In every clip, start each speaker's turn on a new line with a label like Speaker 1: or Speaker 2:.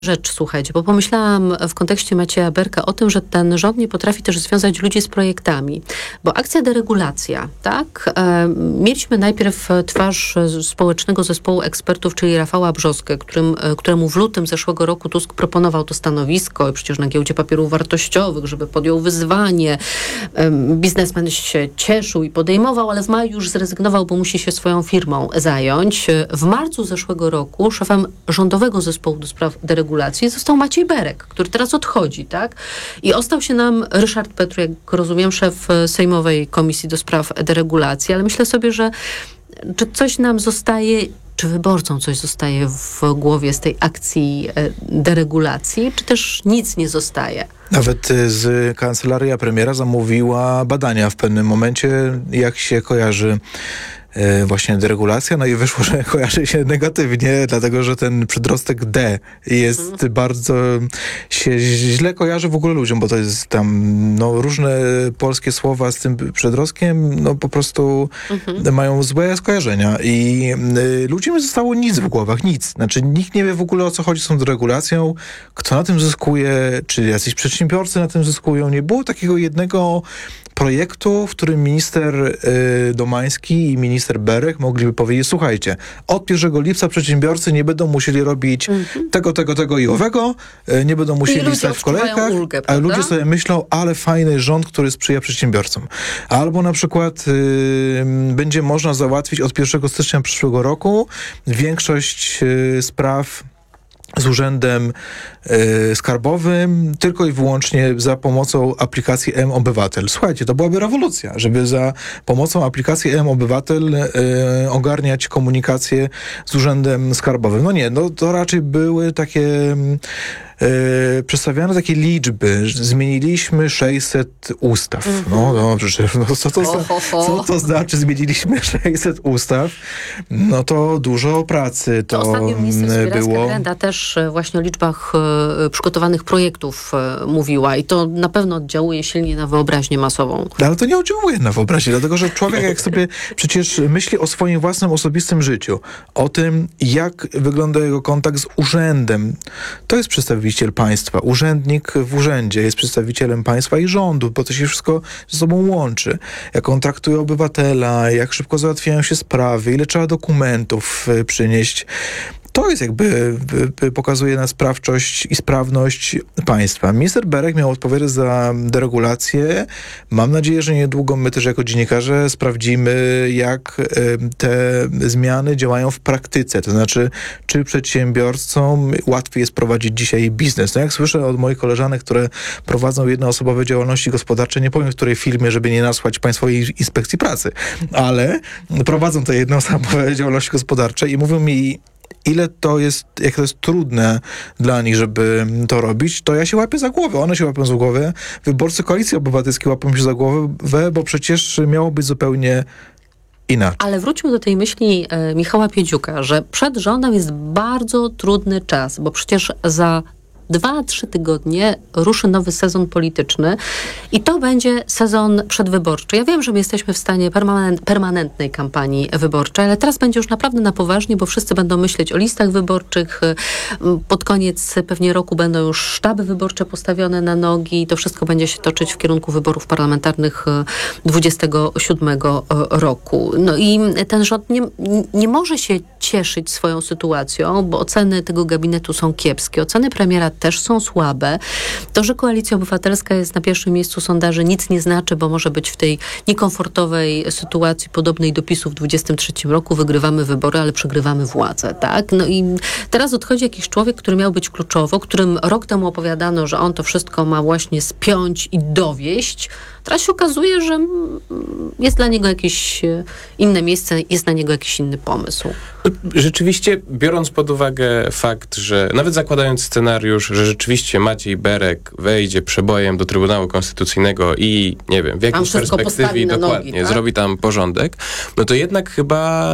Speaker 1: rzecz, słuchajcie, bo pomyślałam w kontekście Macieja Berka o tym, że ten rząd nie potrafi też związać ludzi z projektami. Bo akcja deregulacja, tak? Mieliśmy najpierw twarz społecznego zespołu ekspertów, czyli Rafała Brzoskę, któremu w lutym zeszłego roku Tusk proponował to stanowisko i przecież na giełdzie papierów wartościowych, żeby podjął wyzwanie. Biznesmen się cieszył i podejmował, ale w maju już zrezygnował, bo musi się swoją firmą zająć. W marcu zeszłego roku szefem rządowego zespołu do spraw deregulacji został Maciej Berek, który teraz odchodzi, tak? I ostał się nam Ryszard Petru, jak rozumiem, szef Sejmowej Komisji do Spraw Deregulacji, ale myślę sobie, że czy coś nam zostaje, czy wyborcom coś zostaje w głowie z tej akcji deregulacji, czy też nic nie zostaje?
Speaker 2: Nawet z kancelaria premiera zamówiła badania w pewnym momencie, jak się kojarzy właśnie deregulacja, no i wyszło, że kojarzy się negatywnie, dlatego, że ten przedrostek D jest bardzo, się źle kojarzy w ogóle ludziom, bo to jest tam, no, różne polskie słowa z tym przedrostkiem, no, po prostu mają złe skojarzenia i ludziom nie zostało nic w głowach, nic. Znaczy, nikt nie wie w ogóle, o co chodzi z tą deregulacją, kto na tym zyskuje, czy jacyś przedsiębiorcy na tym zyskują. Nie było takiego jednego projektu, w którym minister Domański i minister Berek mogliby powiedzieć, słuchajcie, od 1 lipca przedsiębiorcy nie będą musieli robić tego i owego, nie będą musieli stać w kolejkach,
Speaker 1: ulgę,
Speaker 2: a ludzie sobie myślą, ale fajny rząd, który sprzyja przedsiębiorcom. Albo na przykład będzie można załatwić od 1 stycznia przyszłego roku większość spraw z urzędem skarbowym tylko i wyłącznie za pomocą aplikacji mObywatel. Słuchajcie, to byłaby rewolucja, żeby za pomocą aplikacji mObywatel ogarniać komunikację z urzędem skarbowym. No nie, no to raczej były takie przedstawiane takie liczby. Zmieniliśmy 600 ustaw. No dobrze, no co to znaczy zmieniliśmy 600 ustaw? No to dużo pracy to
Speaker 1: ostatnio minister
Speaker 2: było.
Speaker 1: Grenda też właśnie o liczbach przygotowanych projektów mówiła i to na pewno oddziałuje silnie na wyobraźnię masową.
Speaker 2: Ale to nie oddziałuje na wyobraźnię, dlatego że człowiek jak sobie przecież myśli o swoim własnym osobistym życiu, o tym, jak wygląda jego kontakt z urzędem, to jest przedstawiciel państwa. Urzędnik w urzędzie jest przedstawicielem państwa i rządu, bo to się wszystko ze sobą łączy. Jak on traktuje obywatela, jak szybko załatwiają się sprawy, ile trzeba dokumentów przynieść. To jest jakby pokazuje na sprawczość i sprawność państwa. Minister Berek miał odpowiadać za deregulację. Mam nadzieję, że niedługo my też jako dziennikarze sprawdzimy, jak te zmiany działają w praktyce. To znaczy, czy przedsiębiorcom łatwiej jest prowadzić dzisiaj biznes. No jak słyszę od moich koleżanek, które prowadzą jednoosobowe działalności gospodarcze, nie powiem w której firmie, żeby nie nasłać Państwowej Inspekcji Pracy, ale prowadzą te jednoosobowe działalności gospodarcze i mówią mi, jak to jest trudne dla nich, żeby to robić, to ja się łapię za głowę. One się łapią za głowę. Wyborcy Koalicji Obywatelskiej łapią się za głowę, bo przecież miało być zupełnie inaczej.
Speaker 1: Ale wróćmy do tej myśli Michała Piedziuka, że przed rządem jest bardzo trudny czas, bo przecież za 2-3 tygodnie ruszy nowy sezon polityczny i to będzie sezon przedwyborczy. Ja wiem, że my jesteśmy w stanie permanentnej kampanii wyborczej, ale teraz będzie już naprawdę na poważnie, bo wszyscy będą myśleć o listach wyborczych. Pod koniec pewnie roku będą już sztaby wyborcze postawione na nogi i to wszystko będzie się toczyć w kierunku wyborów parlamentarnych 27 roku. No i ten rząd nie może się cieszyć swoją sytuacją, bo oceny tego gabinetu są kiepskie. Oceny premiera też są słabe. To, że Koalicja Obywatelska jest na pierwszym miejscu sondaży, nic nie znaczy, bo może być w tej niekomfortowej sytuacji podobnej do PiS-u w 23 roku. Wygrywamy wybory, ale przegrywamy władzę, tak? No i teraz odchodzi jakiś człowiek, który miał być kluczowo, którym rok temu opowiadano, że on to wszystko ma właśnie spiąć i dowieść. Teraz się okazuje, że jest dla niego jakieś inne miejsce, jest na niego jakiś inny pomysł.
Speaker 3: Rzeczywiście, biorąc pod uwagę fakt, że nawet zakładając scenariusz, że rzeczywiście Maciej Berek wejdzie przebojem do Trybunału Konstytucyjnego i nie wiem, w jakiejś perspektywie dokładnie nogi, tak? Zrobi tam porządek, no to jednak chyba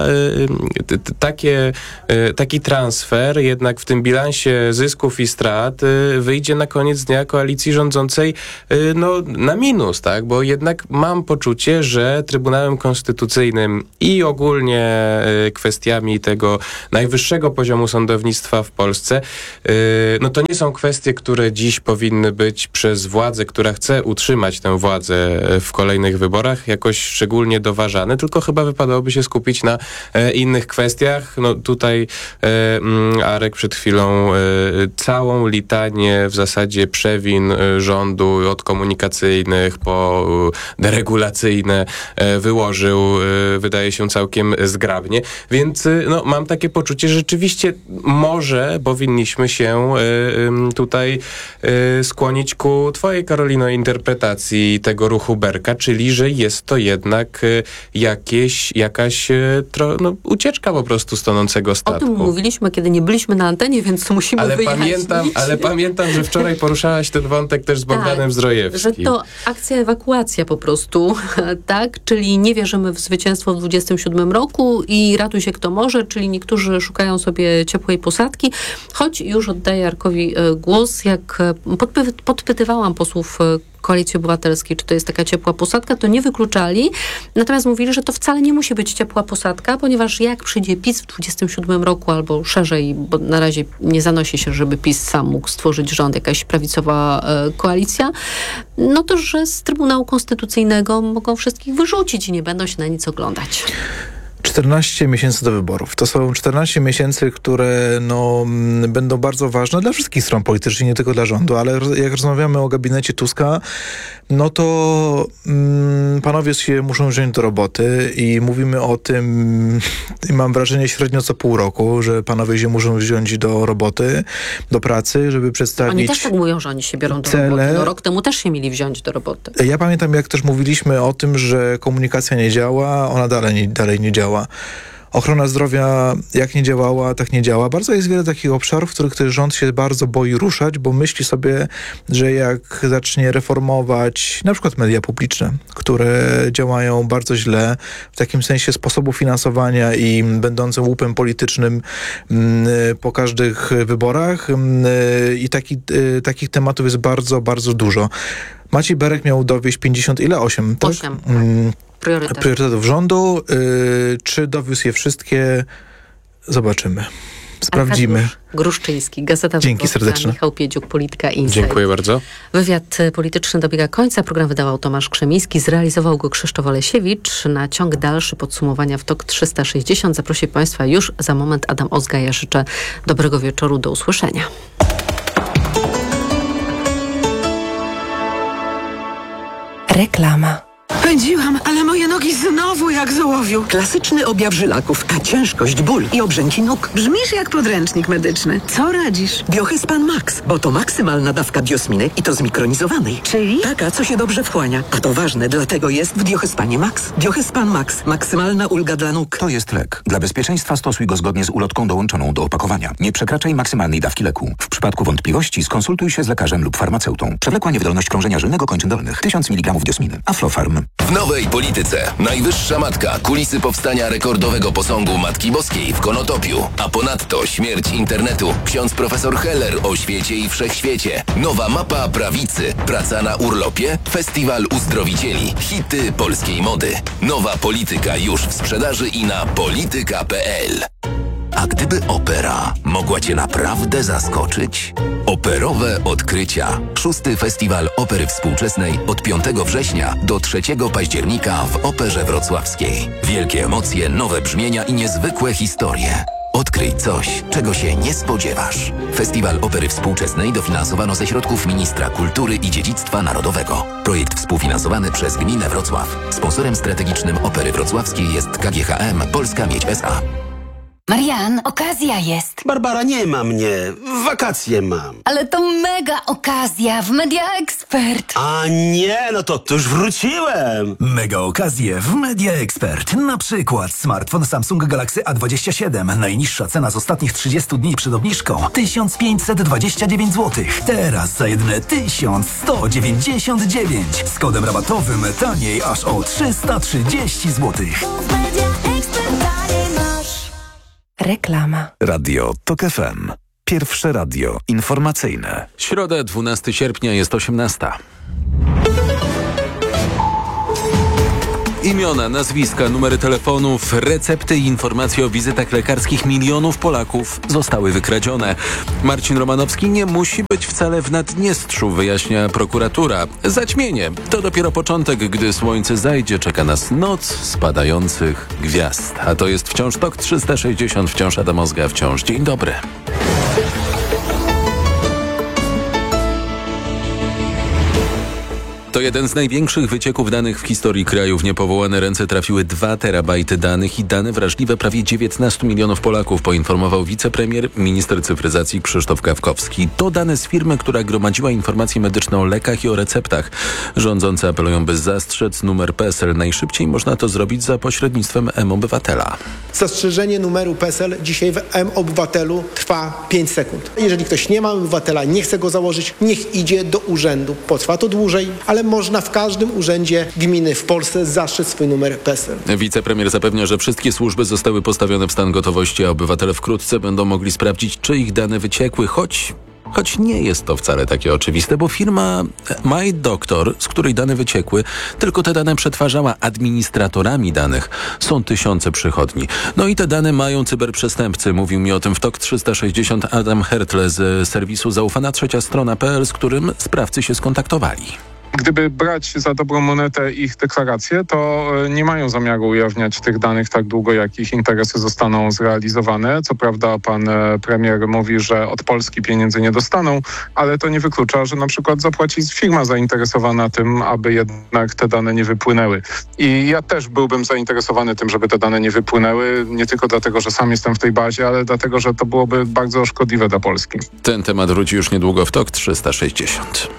Speaker 3: taki transfer jednak w tym bilansie zysków i strat wyjdzie na koniec dnia koalicji rządzącej no, na minus, tak? Bo jednak mam poczucie, że Trybunałem Konstytucyjnym i ogólnie kwestiami kwestii tego najwyższego poziomu sądownictwa w Polsce, no to nie są kwestie, które dziś powinny być przez władzę, która chce utrzymać tę władzę w kolejnych wyborach, jakoś szczególnie doważane, tylko chyba wypadałoby się skupić na innych kwestiach. No tutaj Arek przed chwilą całą litanię w zasadzie przewin rządu od komunikacyjnych po deregulacyjne wyłożył, wydaje się całkiem zgrabnie, więc no, mam takie poczucie, że rzeczywiście może powinniśmy się tutaj skłonić ku twojej, Karolino, interpretacji tego ruchu Berka, czyli że jest to jednak jakaś ucieczka po prostu z tonącego statku.
Speaker 1: O tym mówiliśmy, kiedy nie byliśmy na antenie, więc musimy wyjaśnić.
Speaker 3: Ale pamiętam, że wczoraj poruszałaś ten wątek też z Bogdanem Zdrojewskim.
Speaker 1: Że to akcja ewakuacja po prostu, tak? Czyli nie wierzymy w zwycięstwo w 27 roku i ratuj się kto może, czyli niektórzy szukają sobie ciepłej posadki, choć już oddaję Jarkowi głos, jak podpytywałam posłów Koalicji Obywatelskiej, czy to jest taka ciepła posadka, to nie wykluczali. Natomiast mówili, że to wcale nie musi być ciepła posadka, ponieważ jak przyjdzie PiS w 27 roku albo szerzej, bo na razie nie zanosi się, żeby PiS sam mógł stworzyć rząd, jakaś prawicowa koalicja, no to, że z Trybunału Konstytucyjnego mogą wszystkich wyrzucić i nie będą się na nic oglądać.
Speaker 2: 14 miesięcy do wyborów. To są 14 miesięcy, które będą bardzo ważne dla wszystkich stron politycznych, nie tylko dla rządu, ale jak rozmawiamy o gabinecie Tuska, no to panowie się muszą wziąć do roboty i mówimy o tym, mam wrażenie średnio co pół roku, że panowie się muszą wziąć do roboty, do pracy, żeby przedstawić
Speaker 1: Oni też tak mówią, że oni się biorą do roboty. No, rok temu też się mieli wziąć do roboty.
Speaker 2: Ja pamiętam, jak też mówiliśmy o tym, że komunikacja nie działa, ona dalej nie działa. Ochrona zdrowia jak nie działała, tak nie działa. Bardzo jest wiele takich obszarów, w których też rząd się bardzo boi ruszać, bo myśli sobie, że jak zacznie reformować na przykład media publiczne, które działają bardzo źle, w takim sensie sposobu finansowania i będącym łupem politycznym po każdych wyborach i takich tematów jest bardzo, bardzo dużo. Maciej Berek miał dowieść 8, tak?
Speaker 1: 8,
Speaker 2: priorytetów rządu. Czy dowiózł je wszystkie? Zobaczymy. Sprawdzimy.
Speaker 1: Arkadiusz Gruszczyński, Gazeta
Speaker 2: Dzięki
Speaker 1: Wyborcza,
Speaker 2: serdecznie.
Speaker 1: Michał Piedziuk, Polityka Insight.
Speaker 3: Dziękuję bardzo.
Speaker 1: Wywiad polityczny dobiega końca. Program wydawał Tomasz Krzemiński, zrealizował go Krzysztof Olesiewicz. Na ciąg dalszy podsumowania w TOK 360 zaprosi Państwa już za moment Adam Ozga. Ja życzę dobrego wieczoru. Do usłyszenia.
Speaker 4: Reklama.
Speaker 5: Pędziłam, ale moje nogi znowu jak z ołowiu.
Speaker 6: Klasyczny objaw żylaków, a ciężkość, ból i obrzęki nóg.
Speaker 5: Brzmisz jak podręcznik medyczny. Co radzisz?
Speaker 6: Biohyspan Max, bo to maksymalna dawka biosminy i to zmikronizowanej.
Speaker 5: Czyli?
Speaker 6: Taka, co się dobrze wchłania. A to ważne, dlatego jest w Biohyspanie Max. Biohyspan Max. Maksymalna ulga dla nóg.
Speaker 7: To jest lek. Dla bezpieczeństwa stosuj go zgodnie z ulotką dołączoną do opakowania. Nie przekraczaj maksymalnej dawki leku. W przypadku wątpliwości skonsultuj się z lekarzem lub farmaceutą. Przewlekła niewydolność krążenia żylnego kończyn dolnych. 1000 mg diosminy. Aflofarm.
Speaker 8: W nowej polityce Najwyższa Matka. Kulisy powstania rekordowego posągu Matki Boskiej w Konotopiu. A ponadto śmierć internetu. Ksiądz profesor Heller o świecie i wszechświecie. Nowa mapa prawicy. Praca na urlopie. Festiwal uzdrowicieli. Hity polskiej mody. Nowa polityka już w sprzedaży i na polityka.pl. A gdyby opera mogła Cię naprawdę zaskoczyć? Operowe odkrycia. 6. Festiwal Opery Współczesnej od 5 września do 3 października w Operze Wrocławskiej. Wielkie emocje, nowe brzmienia i niezwykłe historie. Odkryj coś, czego się nie spodziewasz. Festiwal Opery Współczesnej dofinansowano ze środków Ministra Kultury i Dziedzictwa Narodowego. Projekt współfinansowany przez Gminę Wrocław. Sponsorem strategicznym Opery Wrocławskiej jest KGHM Polska Miedź S.A.
Speaker 4: Marian, okazja jest.
Speaker 9: Barbara, nie ma mnie. Wakacje mam.
Speaker 4: Ale to mega okazja w Media Expert.
Speaker 9: A nie, no to już wróciłem.
Speaker 10: Mega okazje w Media Expert. Na przykład smartfon Samsung Galaxy A27. Najniższa cena z ostatnich 30 dni przed obniżką 1529 zł. Teraz za jedyne 1199. Z kodem rabatowym taniej aż o 330 zł.
Speaker 4: Reklama.
Speaker 11: Radio TOK FM. Pierwsze radio informacyjne.
Speaker 12: Środa, 12 sierpnia, jest 18. Imiona, nazwiska, numery telefonów, recepty i informacje o wizytach lekarskich milionów Polaków zostały wykradzione. Marcin Romanowski nie musi być wcale w Naddniestrzu, wyjaśnia prokuratura. Zaćmienie to dopiero początek, gdy słońce zajdzie, czeka nas noc spadających gwiazd. A to jest wciąż TOK 360, wciąż Adam Ozga, wciąż dzień dobry. To jeden z największych wycieków danych w historii kraju. W niepowołane ręce trafiły 2 terabajty danych i dane wrażliwe prawie 19 milionów Polaków, poinformował wicepremier, minister cyfryzacji Krzysztof Gawkowski. To dane z firmy, która gromadziła informacje medyczne o lekach i o receptach. Rządzący apelują, by zastrzec numer PESEL. Najszybciej można to zrobić za pośrednictwem mObywatela.
Speaker 13: Zastrzeżenie numeru PESEL dzisiaj w mObywatelu trwa 5 sekund. Jeżeli ktoś nie ma obywatela, nie chce go założyć, niech idzie do urzędu. Potrwa to dłużej, ale można w każdym urzędzie gminy w Polsce zastrzec swój numer PESEL.
Speaker 12: Wicepremier zapewnia, że wszystkie służby zostały postawione w stan gotowości, a obywatele wkrótce będą mogli sprawdzić, czy ich dane wyciekły, choć nie jest to wcale takie oczywiste, bo firma MyDoctor, z której dane wyciekły, tylko te dane przetwarzała. Administratorami danych są tysiące przychodni. No i te dane mają cyberprzestępcy. Mówił mi o tym w TOK 360 Adam Hertle z serwisu Zaufana Trzecia Strona.pl, z którym sprawcy się skontaktowali.
Speaker 14: Gdyby brać za dobrą monetę ich deklaracje, to nie mają zamiaru ujawniać tych danych tak długo, jak ich interesy zostaną zrealizowane. Co prawda pan premier mówi, że od Polski pieniędzy nie dostaną, ale to nie wyklucza, że na przykład zapłaci firma zainteresowana tym, aby jednak te dane nie wypłynęły. I ja też byłbym zainteresowany tym, żeby te dane nie wypłynęły, nie tylko dlatego, że sam jestem w tej bazie, ale dlatego, że to byłoby bardzo szkodliwe dla Polski.
Speaker 12: Ten temat wróci już niedługo w TOK 360.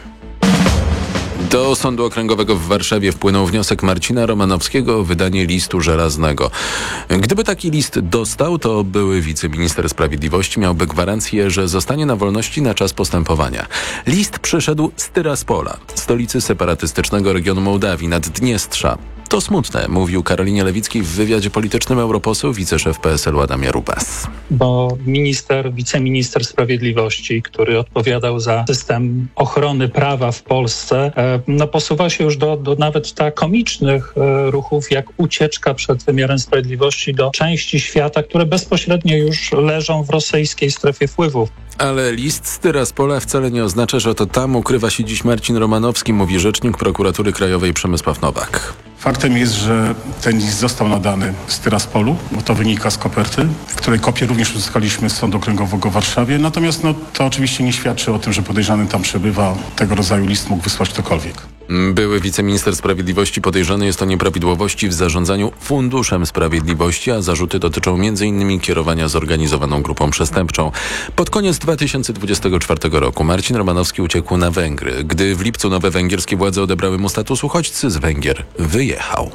Speaker 12: Do Sądu Okręgowego w Warszawie wpłynął wniosek Marcina Romanowskiego o wydanie listu żelaznego. Gdyby taki list dostał, to były wiceminister sprawiedliwości miałby gwarancję, że zostanie na wolności na czas postępowania. List przyszedł z Tyraspola, stolicy separatystycznego regionu Mołdawii, Naddniestrza. To smutne, mówił Karolinie Lewickiej w wywiadzie politycznym europoseł, wiceszef PSL-u Adam Jarubas.
Speaker 15: Bo wiceminister sprawiedliwości, który odpowiadał za system ochrony prawa w Polsce, posuwa się już do nawet tak komicznych ruchów, jak ucieczka przed wymiarem sprawiedliwości do części świata, które bezpośrednio już leżą w rosyjskiej strefie wpływów.
Speaker 12: Ale list z Tyraspola wcale nie oznacza, że to tam ukrywa się dziś Marcin Romanowski, mówi rzecznik Prokuratury Krajowej Przemysław Nowak.
Speaker 16: Faktem jest, że ten list został nadany z Tyraspolu, bo to wynika z koperty, w której kopię również uzyskaliśmy z Sądu Okręgowego w Warszawie. Natomiast to oczywiście nie świadczy o tym, że podejrzany tam przebywa. Tego rodzaju list mógł wysłać ktokolwiek.
Speaker 12: Były wiceminister sprawiedliwości podejrzany jest o nieprawidłowości w zarządzaniu Funduszem Sprawiedliwości, a zarzuty dotyczą m.in. kierowania zorganizowaną grupą przestępczą. Pod koniec 2024 roku Marcin Romanowski uciekł na Węgry. Gdy w lipcu nowe węgierskie władze odebrały mu status uchodźcy, z Węgier wyjechał.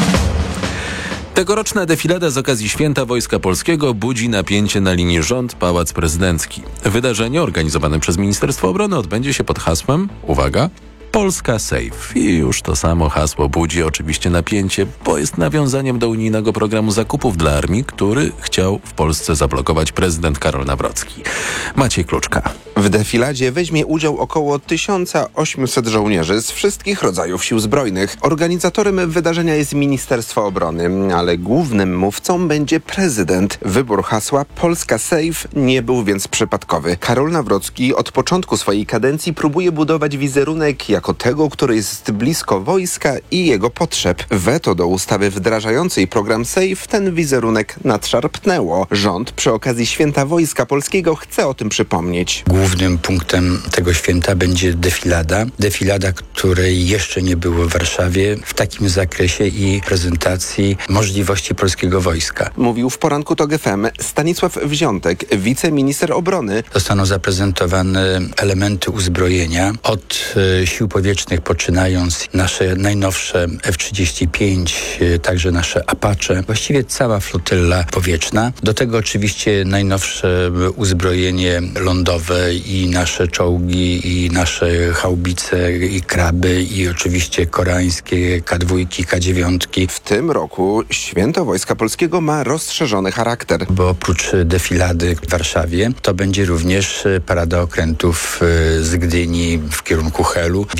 Speaker 12: Tegoroczna defilada z okazji Święta Wojska Polskiego budzi napięcie na linii rząd-pałac prezydencki. Wydarzenie organizowane przez Ministerstwo Obrony odbędzie się pod hasłem, uwaga, Polska Safe. I już to samo hasło budzi oczywiście napięcie, bo jest nawiązaniem do unijnego programu zakupów dla armii, który chciał w Polsce zablokować prezydent Karol Nawrocki. Maciej Kluczka.
Speaker 17: W defiladzie weźmie udział około 1800 żołnierzy z wszystkich rodzajów sił zbrojnych. Organizatorem wydarzenia jest Ministerstwo Obrony, ale głównym mówcą będzie prezydent. Wybór hasła Polska Safe nie był więc przypadkowy. Karol Nawrocki od początku swojej kadencji próbuje budować wizerunek jako tego, który jest blisko wojska i jego potrzeb. Weto do ustawy wdrażającej program Safe ten wizerunek nadszarpnęło. Rząd przy okazji Święta Wojska Polskiego chce o tym przypomnieć.
Speaker 18: Głównym punktem tego święta będzie defilada, której jeszcze nie było w Warszawie w takim zakresie i prezentacji możliwości polskiego wojska.
Speaker 17: Mówił w poranku TOK FM Stanisław Wziątek, wiceminister obrony.
Speaker 18: Zostaną zaprezentowane elementy uzbrojenia od sił powietrznych, poczynając nasze najnowsze F-35, także nasze Apache, właściwie cała flotylla powietrzna. Do tego oczywiście najnowsze uzbrojenie lądowe i nasze czołgi, i nasze haubice, i kraby, i oczywiście koreańskie K2, K9.
Speaker 17: W tym roku Święto Wojska Polskiego ma rozszerzony charakter.
Speaker 18: Bo oprócz defilady w Warszawie, to będzie również parada okrętów z Gdyni w kierunku Helu.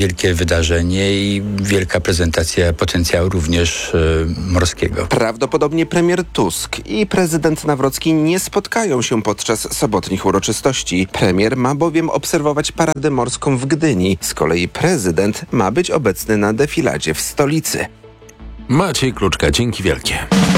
Speaker 18: wielkie wydarzenie i wielka prezentacja potencjału również morskiego.
Speaker 17: Prawdopodobnie premier Tusk i prezydent Nawrocki nie spotkają się podczas sobotnich uroczystości. Premier ma bowiem obserwować paradę morską w Gdyni. Z kolei prezydent ma być obecny na defiladzie w stolicy.
Speaker 12: Maciej Kluczka, dzięki wielkie.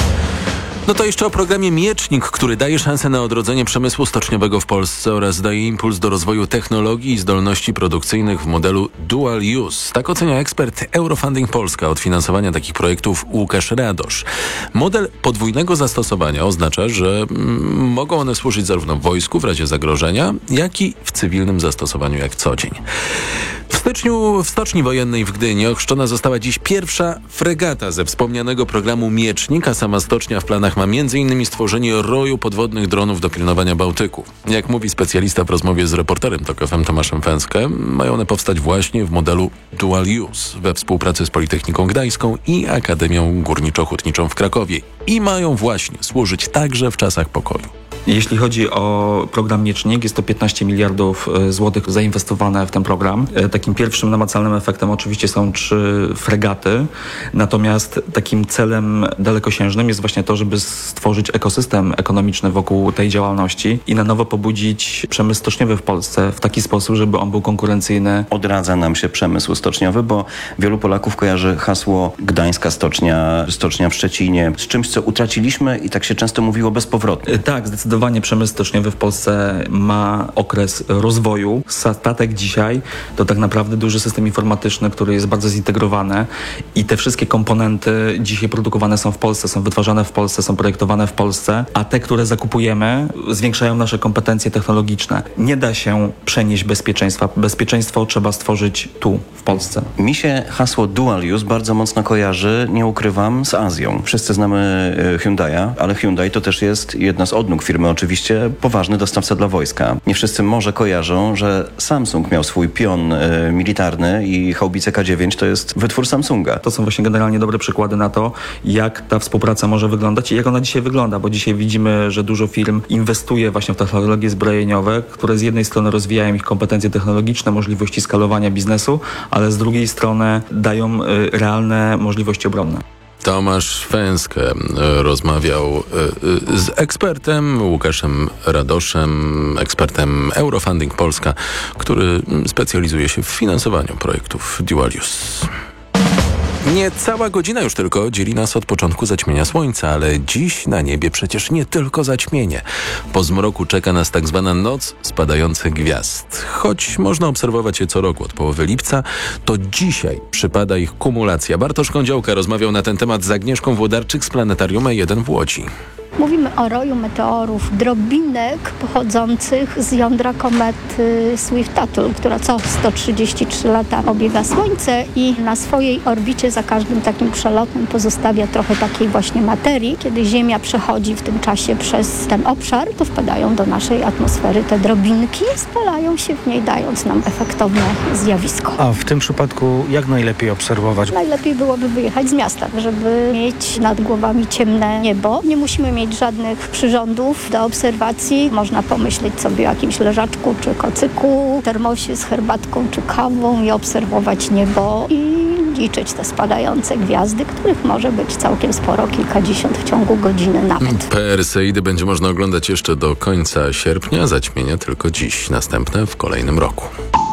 Speaker 12: No to jeszcze o programie Miecznik, który daje szansę na odrodzenie przemysłu stoczniowego w Polsce oraz daje impuls do rozwoju technologii i zdolności produkcyjnych w modelu Dual Use. Tak ocenia ekspert Eurofunding Polska od finansowania takich projektów Łukasz Radosz. Model podwójnego zastosowania oznacza, że mogą one służyć zarówno w wojsku w razie zagrożenia, jak i w cywilnym zastosowaniu jak co dzień. W styczniu w Stoczni Wojennej w Gdyni ochrzczona została dziś pierwsza fregata ze wspomnianego programu Miecznik, a sama stocznia w planach ma m.in. stworzenie roju podwodnych dronów do pilnowania Bałtyku. Jak mówi specjalista w rozmowie z reporterem TOK FM Tomaszem Fęskę, mają one powstać właśnie w modelu Dual Use we współpracy z Politechniką Gdańską i Akademią Górniczo-Hutniczą w Krakowie i mają właśnie służyć także w czasach pokoju.
Speaker 19: Jeśli chodzi o program Miecznik, jest to 15 miliardów złotych zainwestowane w ten program. Takim pierwszym namacalnym efektem oczywiście są 3 fregaty, natomiast takim celem dalekosiężnym jest właśnie to, żeby stworzyć ekosystem ekonomiczny wokół tej działalności i na nowo pobudzić przemysł stoczniowy w Polsce w taki sposób, żeby on był konkurencyjny.
Speaker 20: Odradza nam się przemysł stoczniowy, bo wielu Polaków kojarzy hasło Gdańska stocznia, stocznia w Szczecinie z czymś, co utraciliśmy i tak się często mówiło bezpowrotnie.
Speaker 19: Tak, zdecydowanie przemysł stoczniowy w Polsce ma okres rozwoju. Statek dzisiaj to tak naprawdę duży system informatyczny, który jest bardzo zintegrowany i te wszystkie komponenty dzisiaj produkowane są w Polsce, są wytwarzane w Polsce, są projektowane w Polsce, a te, które zakupujemy, zwiększają nasze kompetencje technologiczne. Nie da się przenieść bezpieczeństwa. Bezpieczeństwo trzeba stworzyć tu, w Polsce.
Speaker 20: Mi się hasło Dual Use bardzo mocno kojarzy, nie ukrywam, z Azją. Wszyscy znamy Hyundai'a, ale Hyundai to też jest jedna z odnóg firmy, oczywiście poważny dostawca dla wojska. Nie wszyscy może kojarzą, że Samsung miał swój pion militarny i haubice K9 to jest wytwór Samsunga.
Speaker 19: To są właśnie generalnie dobre przykłady na to, jak ta współpraca może wyglądać i jak ona dzisiaj wygląda, bo dzisiaj widzimy, że dużo firm inwestuje właśnie w technologie zbrojeniowe, które z jednej strony rozwijają ich kompetencje technologiczne, możliwości skalowania biznesu, ale z drugiej strony dają realne możliwości obronne.
Speaker 12: Tomasz Fęskę rozmawiał z ekspertem Łukaszem Radoszem, ekspertem Eurofunding Polska, który specjalizuje się w finansowaniu projektów Dual Use. Niecała godzina już tylko dzieli nas od początku zaćmienia słońca, ale dziś na niebie przecież nie tylko zaćmienie. Po zmroku czeka nas tak zwana noc spadających gwiazd. Choć można obserwować je co roku od połowy lipca, to dzisiaj przypada ich kumulacja. Bartosz Kądziołka rozmawiał na ten temat z Agnieszką Włodarczyk z Planetarium E1 w Łodzi.
Speaker 21: Mówimy o roju meteorów, drobinek pochodzących z jądra komety Swift-Tuttle, która co 133 lata obiega Słońce i na swojej orbicie za każdym takim przelotem pozostawia trochę takiej właśnie materii. Kiedy Ziemia przechodzi w tym czasie przez ten obszar, to wpadają do naszej atmosfery te drobinki, spalają się w niej, dając nam efektowne zjawisko.
Speaker 22: A w tym przypadku jak najlepiej obserwować?
Speaker 21: Najlepiej byłoby wyjechać z miasta, żeby mieć nad głowami ciemne niebo. Nie musimy mieć żadnych przyrządów do obserwacji. Można pomyśleć sobie o jakimś leżaczku czy kocyku, termosie z herbatką czy kawą i obserwować niebo i liczyć te spadające gwiazdy, których może być całkiem sporo, kilkadziesiąt w ciągu godziny nawet.
Speaker 12: Perseidy będzie można oglądać jeszcze do końca sierpnia, zaćmienia tylko dziś, następne w kolejnym roku.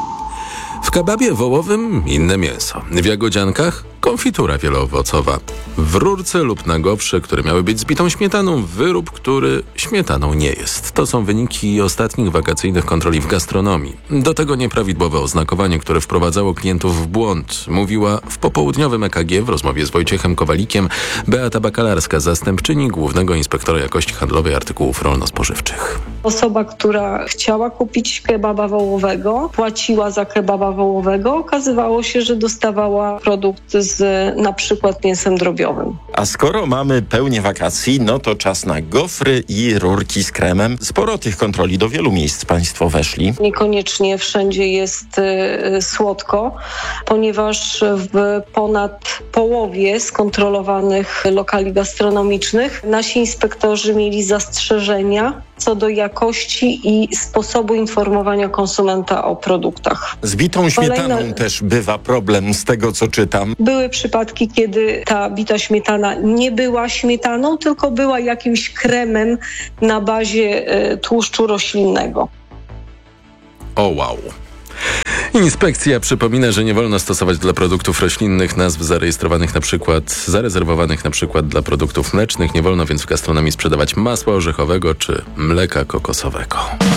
Speaker 12: W kebabie wołowym inne mięso. W jagodziankach konfitura wieloowocowa. W rurce lub na gofrze, które miały być zbitą śmietaną, wyrób, który śmietaną nie jest. To są wyniki ostatnich wakacyjnych kontroli w gastronomii. Do tego nieprawidłowe oznakowanie, które wprowadzało klientów w błąd, mówiła w popołudniowym EKG w rozmowie z Wojciechem Kowalikiem Beata Bakalarska, zastępczyni Głównego Inspektora Jakości Handlowej Artykułów Rolno-Spożywczych.
Speaker 23: Osoba, która chciała kupić kebaba wołowego, płaciła za kebaba wołowego, okazywało się, że dostawała produkt z na przykład mięsem drobiowym.
Speaker 24: A skoro mamy pełnię wakacji, no to czas na gofry i rurki z kremem. Sporo tych kontroli, do wielu miejsc państwo weszli.
Speaker 23: Niekoniecznie wszędzie jest słodko, ponieważ w ponad połowie skontrolowanych lokali gastronomicznych nasi inspektorzy mieli zastrzeżenia co do jakości i sposobu informowania konsumenta o produktach.
Speaker 24: Z bitą śmietaną też bywa problem, z tego co czytam.
Speaker 23: Były przypadki, kiedy ta bita śmietana nie była śmietaną, tylko była jakimś kremem na bazie tłuszczu roślinnego.
Speaker 12: O wow. Inspekcja przypomina, że nie wolno stosować dla produktów roślinnych nazw zarezerwowanych na przykład dla produktów mlecznych. Nie wolno więc w gastronomii sprzedawać masła orzechowego czy mleka kokosowego.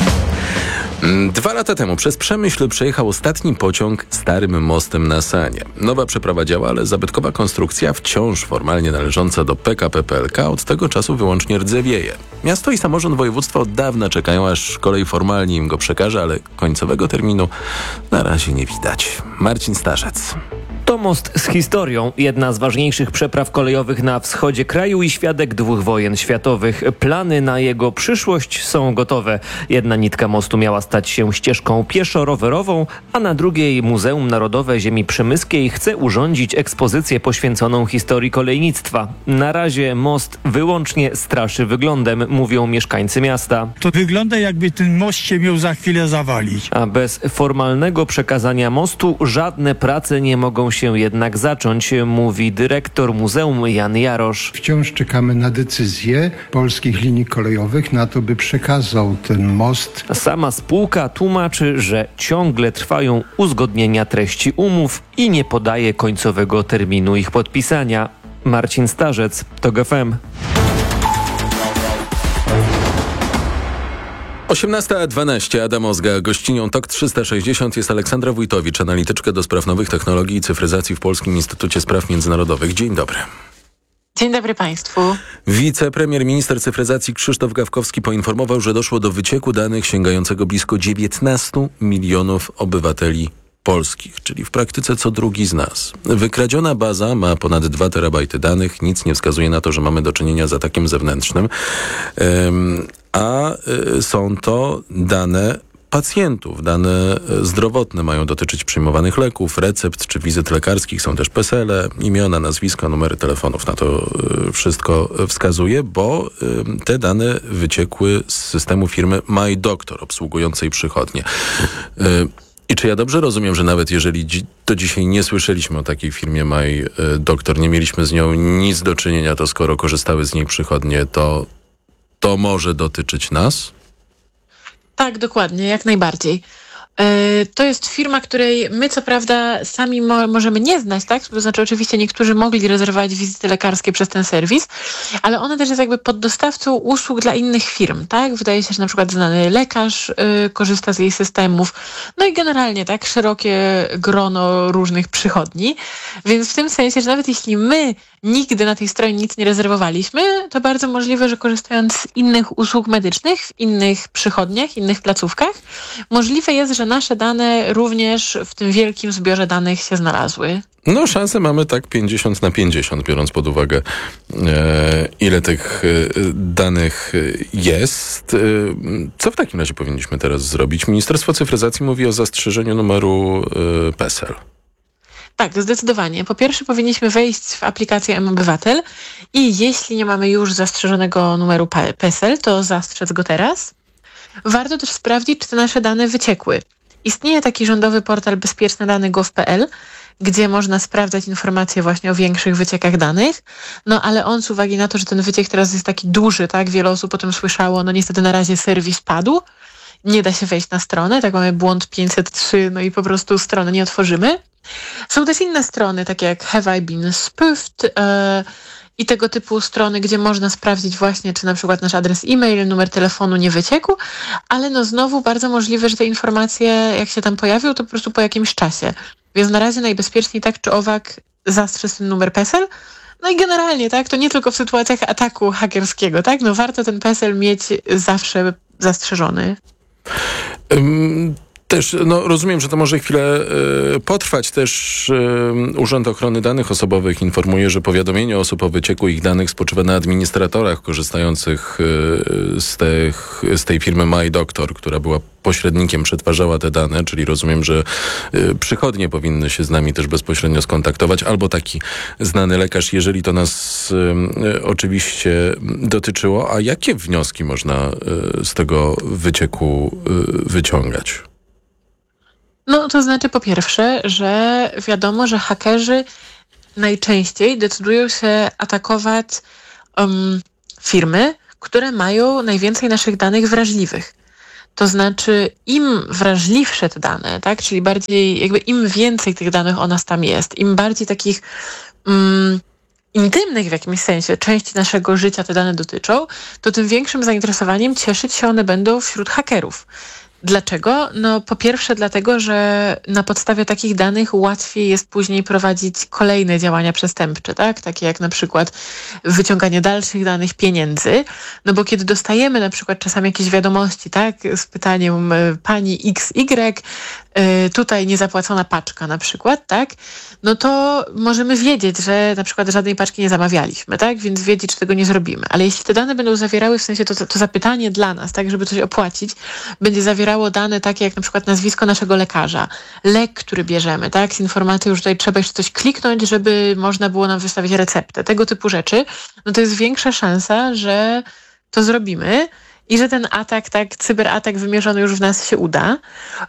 Speaker 12: 2 lata temu przez Przemyśl przejechał ostatni pociąg starym mostem na Sanie. Nowa przeprawa działa, ale zabytkowa konstrukcja, wciąż formalnie należąca do PKP PLK, od tego czasu wyłącznie rdzewieje. Miasto i samorząd województwa od dawna czekają, aż kolej formalnie im go przekaże, ale końcowego terminu na razie nie widać. Marcin Starzec.
Speaker 1: To most z historią, jedna z ważniejszych przepraw kolejowych na wschodzie kraju i świadek 2 wojen światowych. Plany na jego przyszłość są gotowe. Jedna nitka mostu miała stać się ścieżką pieszo-rowerową, a na drugiej Muzeum Narodowe Ziemi Przemyskiej chce urządzić ekspozycję poświęconą historii kolejnictwa. Na razie most wyłącznie straszy wyglądem, mówią mieszkańcy miasta.
Speaker 2: To wygląda, jakby ten most się miał za chwilę zawalić.
Speaker 1: A bez formalnego przekazania mostu żadne prace nie mogą się jednak zacząć, mówi dyrektor muzeum Jan Jarosz.
Speaker 3: Wciąż czekamy na decyzję polskich linii kolejowych na to, by przekazał ten most.
Speaker 1: Sama spółka tłumaczy, że ciągle trwają uzgodnienia treści umów i nie podaje końcowego terminu ich podpisania. Marcin Starzec, TOG FM.
Speaker 12: 18:12. Adam Ozga. Gościnią TOK 360 jest Aleksandra Wójtowicz, analityczka do spraw nowych technologii i cyfryzacji w Polskim Instytucie Spraw Międzynarodowych. Dzień dobry.
Speaker 5: Dzień dobry Państwu.
Speaker 12: Wicepremier, minister cyfryzacji Krzysztof Gawkowski poinformował, że doszło do wycieku danych sięgającego blisko 19 milionów obywateli polskich, czyli w praktyce co drugi z nas. Wykradziona baza ma ponad 2 terabajty danych. Nic nie wskazuje na to, że mamy do czynienia z atakiem zewnętrznym. A są to dane pacjentów. Dane zdrowotne mają dotyczyć przyjmowanych leków, recept czy wizyt lekarskich. Są też PESEL-e, imiona, nazwiska, numery telefonów. Na to wszystko wskazuje, bo te dane wyciekły z systemu firmy MyDoctor, obsługującej przychodnie. I czy ja dobrze rozumiem, że nawet jeżeli do dzisiaj nie słyszeliśmy o takiej firmie MyDoctor, nie mieliśmy z nią nic do czynienia, to skoro korzystały z niej przychodnie, to może dotyczyć nas?
Speaker 5: Tak, dokładnie, jak najbardziej. To jest firma, której my co prawda sami możemy nie znać, tak? To znaczy oczywiście niektórzy mogli rezerwować wizyty lekarskie przez ten serwis, ale ona też jest jakby poddostawcą usług dla innych firm, tak? Wydaje się, że na przykład znany lekarz korzysta z jej systemów, no i generalnie tak szerokie grono różnych przychodni, więc w tym sensie, że nawet jeśli my nigdy na tej stronie nic nie rezerwowaliśmy, to bardzo możliwe, że korzystając z innych usług medycznych, w innych przychodniach, innych placówkach, możliwe jest, że nasze dane również w tym wielkim zbiorze danych się znalazły.
Speaker 12: No szansę mamy tak 50/50, biorąc pod uwagę ile tych danych jest. Co w takim razie powinniśmy teraz zrobić? Ministerstwo Cyfryzacji mówi o zastrzeżeniu numeru PESEL.
Speaker 5: Tak, zdecydowanie. Po pierwsze powinniśmy wejść w aplikację mObywatel i jeśli nie mamy już zastrzeżonego numeru PESEL, to zastrzec go teraz. Warto też sprawdzić, czy te nasze dane wyciekły. Istnieje taki rządowy portal bezpieczne-dane.gov.pl, gdzie można sprawdzać informacje właśnie o większych wyciekach danych, no ale on z uwagi na to, że ten wyciek teraz jest taki duży, tak, wiele osób o tym słyszało, no niestety na razie serwis padł, nie da się wejść na stronę, tak mamy błąd 503, no i po prostu strony nie otworzymy. Są też inne strony, takie jak Have I Been Spoofed i tego typu strony, gdzie można sprawdzić właśnie, czy na przykład nasz adres e-mail, numer telefonu nie wyciekł, ale no znowu bardzo możliwe, że te informacje, jak się tam pojawią, to po prostu po jakimś czasie. Więc na razie najbezpieczniej tak czy owak zastrzec ten numer PESEL. No i generalnie, tak, to nie tylko w sytuacjach ataku hakerskiego, tak, no warto ten PESEL mieć zawsze zastrzeżony.
Speaker 12: Też, rozumiem, że to może chwilę potrwać. Też Urząd Ochrony Danych Osobowych informuje, że powiadomienie osób o wycieku ich danych spoczywa na administratorach korzystających z tej firmy MyDoctor, która była pośrednikiem, przetwarzała te dane, czyli rozumiem, że przychodnie powinny się z nami też bezpośrednio skontaktować, albo taki znany lekarz, jeżeli to nas oczywiście dotyczyło. A jakie wnioski można z tego wycieku wyciągać?
Speaker 5: No to znaczy po pierwsze, że wiadomo, że hakerzy najczęściej decydują się atakować firmy, które mają najwięcej naszych danych wrażliwych. To znaczy im wrażliwsze te dane, tak, czyli bardziej jakby im więcej tych danych o nas tam jest, im bardziej takich intymnych w jakimś sensie części naszego życia te dane dotyczą, to tym większym zainteresowaniem cieszyć się one będą wśród hakerów. Dlaczego? No po pierwsze dlatego, że na podstawie takich danych łatwiej jest później prowadzić kolejne działania przestępcze, tak? Takie jak na przykład wyciąganie dalszych danych, pieniędzy. No bo kiedy dostajemy na przykład czasami jakieś wiadomości, tak? Z pytaniem pani XY, tutaj niezapłacona paczka na przykład, tak? No to możemy wiedzieć, że na przykład żadnej paczki nie zamawialiśmy, tak? Więc wiedzieć, czy tego nie zrobimy. Ale jeśli te dane będą zawierały, w sensie to zapytanie dla nas, tak? Żeby coś opłacić, będzie zawierało dane takie jak na przykład nazwisko naszego lekarza, lek, który bierzemy, tak? Z informacją, że tutaj trzeba jeszcze coś kliknąć, żeby można było nam wystawić receptę. Tego typu rzeczy, no to jest większa szansa, że to zrobimy i że ten atak, tak, cyberatak wymierzony już w nas się uda.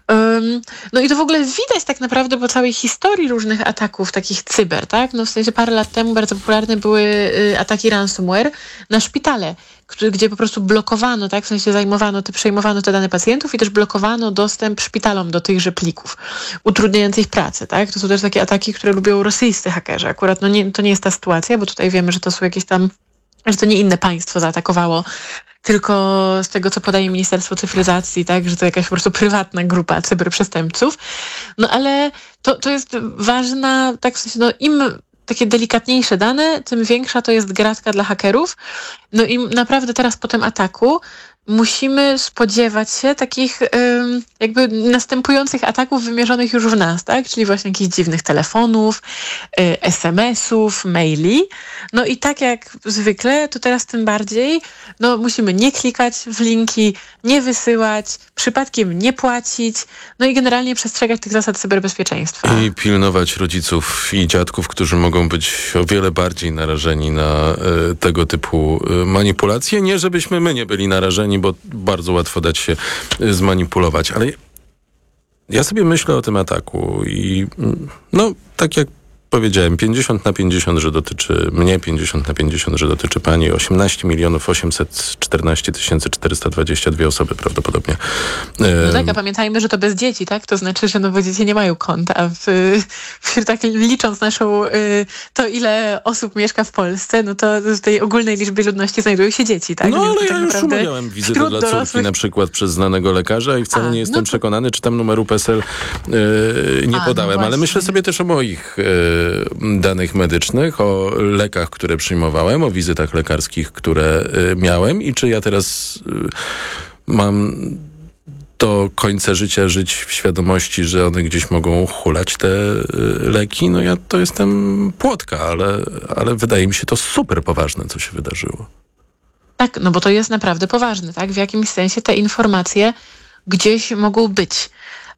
Speaker 5: No i to w ogóle widać tak naprawdę po całej historii różnych ataków takich cyber, tak? No w sensie parę lat temu bardzo popularne były ataki ransomware na szpitale, gdzie po prostu blokowano, tak, w sensie przejmowano te dane pacjentów i też blokowano dostęp szpitalom do tychże plików, utrudniając ich pracę, tak? To są też takie ataki, które lubią rosyjscy hakerzy. Akurat to nie jest ta sytuacja, bo tutaj wiemy, że to są jakieś tam, że to nie inne państwo zaatakowało, tylko z tego, co podaje Ministerstwo Cyfryzacji, tak, że to jakaś po prostu prywatna grupa cyberprzestępców. No ale to jest ważna, tak w sensie, no im takie delikatniejsze dane, tym większa to jest gratka dla hakerów. No i naprawdę teraz po tym ataku musimy spodziewać się takich jakby następujących ataków wymierzonych już w nas, tak? Czyli właśnie jakichś dziwnych telefonów, SMS-ów, maili. No i tak jak zwykle, to teraz tym bardziej musimy nie klikać w linki, nie wysyłać, przypadkiem nie płacić, no i generalnie przestrzegać tych zasad cyberbezpieczeństwa.
Speaker 12: I pilnować rodziców i dziadków, którzy mogą być o wiele bardziej narażeni na tego typu manipulacje. Nie, żebyśmy my nie byli narażeni, bo bardzo łatwo dać się zmanipulować. Ale ja sobie myślę o tym ataku i tak jak powiedziałem, 50/50, że dotyczy mnie, 50/50, że dotyczy pani, 18 814 422 osoby prawdopodobnie.
Speaker 5: No tak, a pamiętajmy, że to bez dzieci, tak? To znaczy, że bo dzieci nie mają konta, a tak licząc naszą, to ile osób mieszka w Polsce, no to w tej ogólnej liczbie ludności znajdują się dzieci, tak?
Speaker 12: No ale
Speaker 5: tak
Speaker 12: ja już umawiałem wizytę dla córki na przykład przez znanego lekarza i wcale nie jestem przekonany, czy tam numeru PESEL nie podałem, ale myślę sobie też o moich danych medycznych, o lekach, które przyjmowałem, o wizytach lekarskich, które miałem i czy ja teraz mam do końca życia żyć w świadomości, że one gdzieś mogą hulać te leki. No ja to jestem płotka, ale wydaje mi się to super poważne, co się wydarzyło.
Speaker 5: Tak, no bo to jest naprawdę poważne, tak? W jakimś sensie te informacje gdzieś mogą być.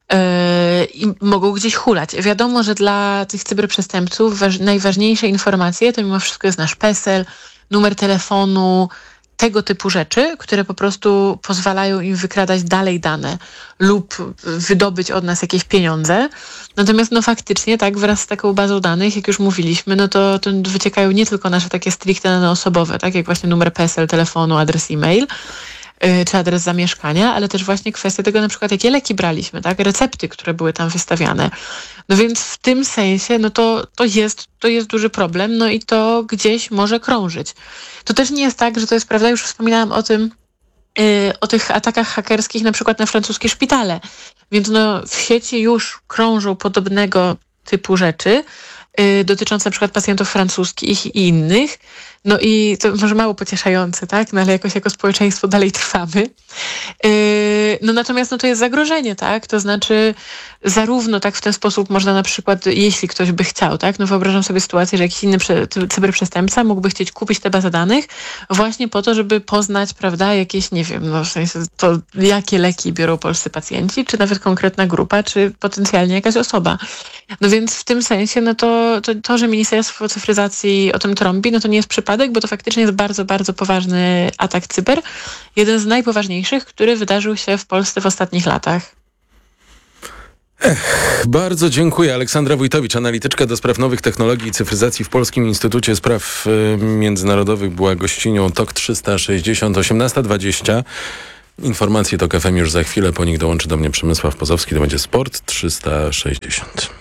Speaker 5: I mogą gdzieś hulać. Wiadomo, że dla tych cyberprzestępców najważniejsze informacje to mimo wszystko jest nasz PESEL, numer telefonu, tego typu rzeczy, które po prostu pozwalają im wykradać dalej dane lub wydobyć od nas jakieś pieniądze. Natomiast faktycznie, tak, wraz z taką bazą danych, jak już mówiliśmy, to wyciekają nie tylko nasze takie stricte dane osobowe, tak jak właśnie numer PESEL, telefonu, adres e-mail, czy adres zamieszkania, ale też właśnie kwestia tego, na przykład jakie leki braliśmy, tak? Recepty, które były tam wystawiane. No więc w tym sensie, to jest duży problem, no i to gdzieś może krążyć. To też nie jest tak, że to jest prawda, już wspominałam o tym, o tych atakach hakerskich na przykład na francuskie szpitale. Więc w sieci już krążą podobnego typu rzeczy, dotyczące na przykład pacjentów francuskich i innych. No i to może mało pocieszające, tak? No ale jakoś jako społeczeństwo dalej trwamy. No natomiast to jest zagrożenie, tak? To znaczy zarówno tak w ten sposób można na przykład, jeśli ktoś by chciał, tak? No wyobrażam sobie sytuację, że jakiś inny cyberprzestępca mógłby chcieć kupić tę bazę danych właśnie po to, żeby poznać, prawda, jakieś, nie wiem, no w sensie to jakie leki biorą polscy pacjenci, czy nawet konkretna grupa, czy potencjalnie jakaś osoba. No więc w tym sensie, no to, że Ministerstwo Cyfryzacji o tym trąbi, no to nie jest przypadek, bo to faktycznie jest bardzo, bardzo poważny atak cyber. Jeden z najpoważniejszych, który wydarzył się w Polsce w ostatnich latach.
Speaker 12: Bardzo dziękuję. Aleksandra Wójtowicz, analityczka do spraw nowych technologii i cyfryzacji w Polskim Instytucie Spraw Międzynarodowych, była gościnią TOK 360, 18:20. Informacje TOK FM już za chwilę, po nich dołączy do mnie Przemysław Pozowski, to będzie Sport 360.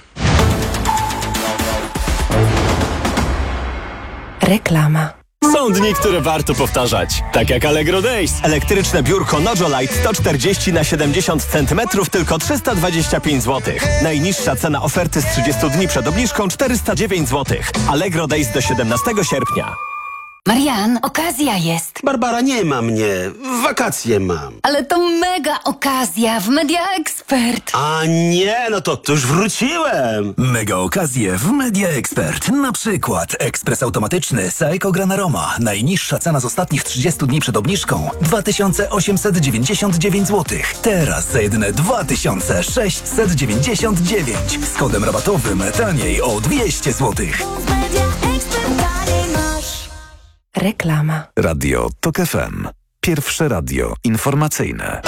Speaker 6: Reklama. Są dni, które warto powtarzać. Tak jak Allegro Days. Elektryczne biurko Nojolite 140 na 70 cm tylko 325 zł. Najniższa cena oferty z 30 dni przed obniżką 409 zł. Allegro Days do 17 sierpnia.
Speaker 4: Marian, okazja jest.
Speaker 7: Barbara, nie ma mnie. Wakacje mam.
Speaker 4: Ale to mega okazja w Media Expert.
Speaker 7: A nie, no to już wróciłem.
Speaker 10: Mega okazje w Media Expert. Na przykład ekspres automatyczny Saeco Granaroma. Najniższa cena z ostatnich 30 dni przed obniżką 2899 zł. Teraz za jedyne 2699. Z kodem rabatowym taniej o 200 zł.
Speaker 6: Reklama.
Speaker 11: Radio TOK FM. Pierwsze radio informacyjne.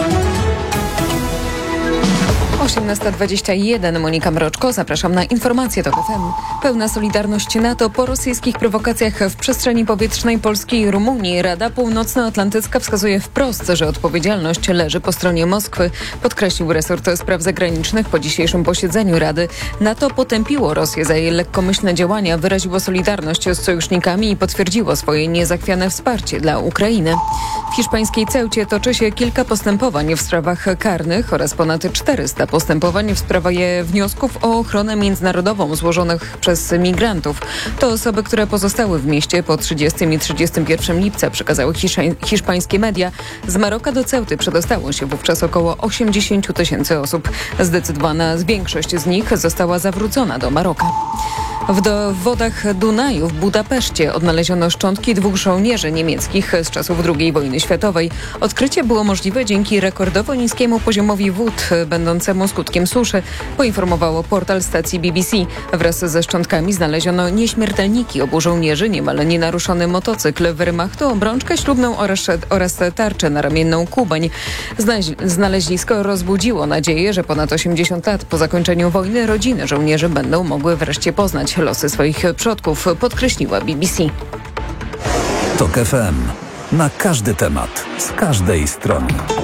Speaker 8: 18:21. Monika Mroczko. Zapraszam na informacje TOK FM. Pełna solidarność NATO po rosyjskich prowokacjach w przestrzeni powietrznej Polski i Rumunii. Rada Północnoatlantycka wskazuje wprost, że odpowiedzialność leży po stronie Moskwy, podkreślił resort spraw zagranicznych po dzisiejszym posiedzeniu Rady. NATO potępiło Rosję za jej lekkomyślne działania, wyraziło solidarność z sojusznikami i potwierdziło swoje niezachwiane wsparcie dla Ukrainy. W hiszpańskiej Ceucie toczy się kilka postępowań w sprawach karnych oraz ponad 400 postępowań w sprawie wniosków o ochronę międzynarodową złożonych przez migrantów. To osoby, które pozostały w mieście po 30 i 31 lipca, przekazały hiszpańskie media. Z Maroka do Ceuty przedostało się wówczas około 80 000 osób. Zdecydowana większość z nich została zawrócona do Maroka. W wodach Dunaju w Budapeszcie odnaleziono szczątki 2 żołnierzy niemieckich z czasów II wojny światowej. Odkrycie było możliwe dzięki rekordowo niskiemu poziomowi wód, będącemu skutkiem suszy, poinformowało portal stacji BBC. Wraz ze szczątkami znaleziono nieśmiertelniki obu żołnierzy, niemal nienaruszony motocykl Wehrmachtu, obrączkę ślubną oraz tarczę naramienną Kubań. Znalezisko rozbudziło nadzieję, że ponad 80 lat po zakończeniu wojny rodziny żołnierzy będą mogły wreszcie poznać losy swoich przodków, podkreśliła BBC.
Speaker 11: TOK FM. Na każdy temat, z każdej strony.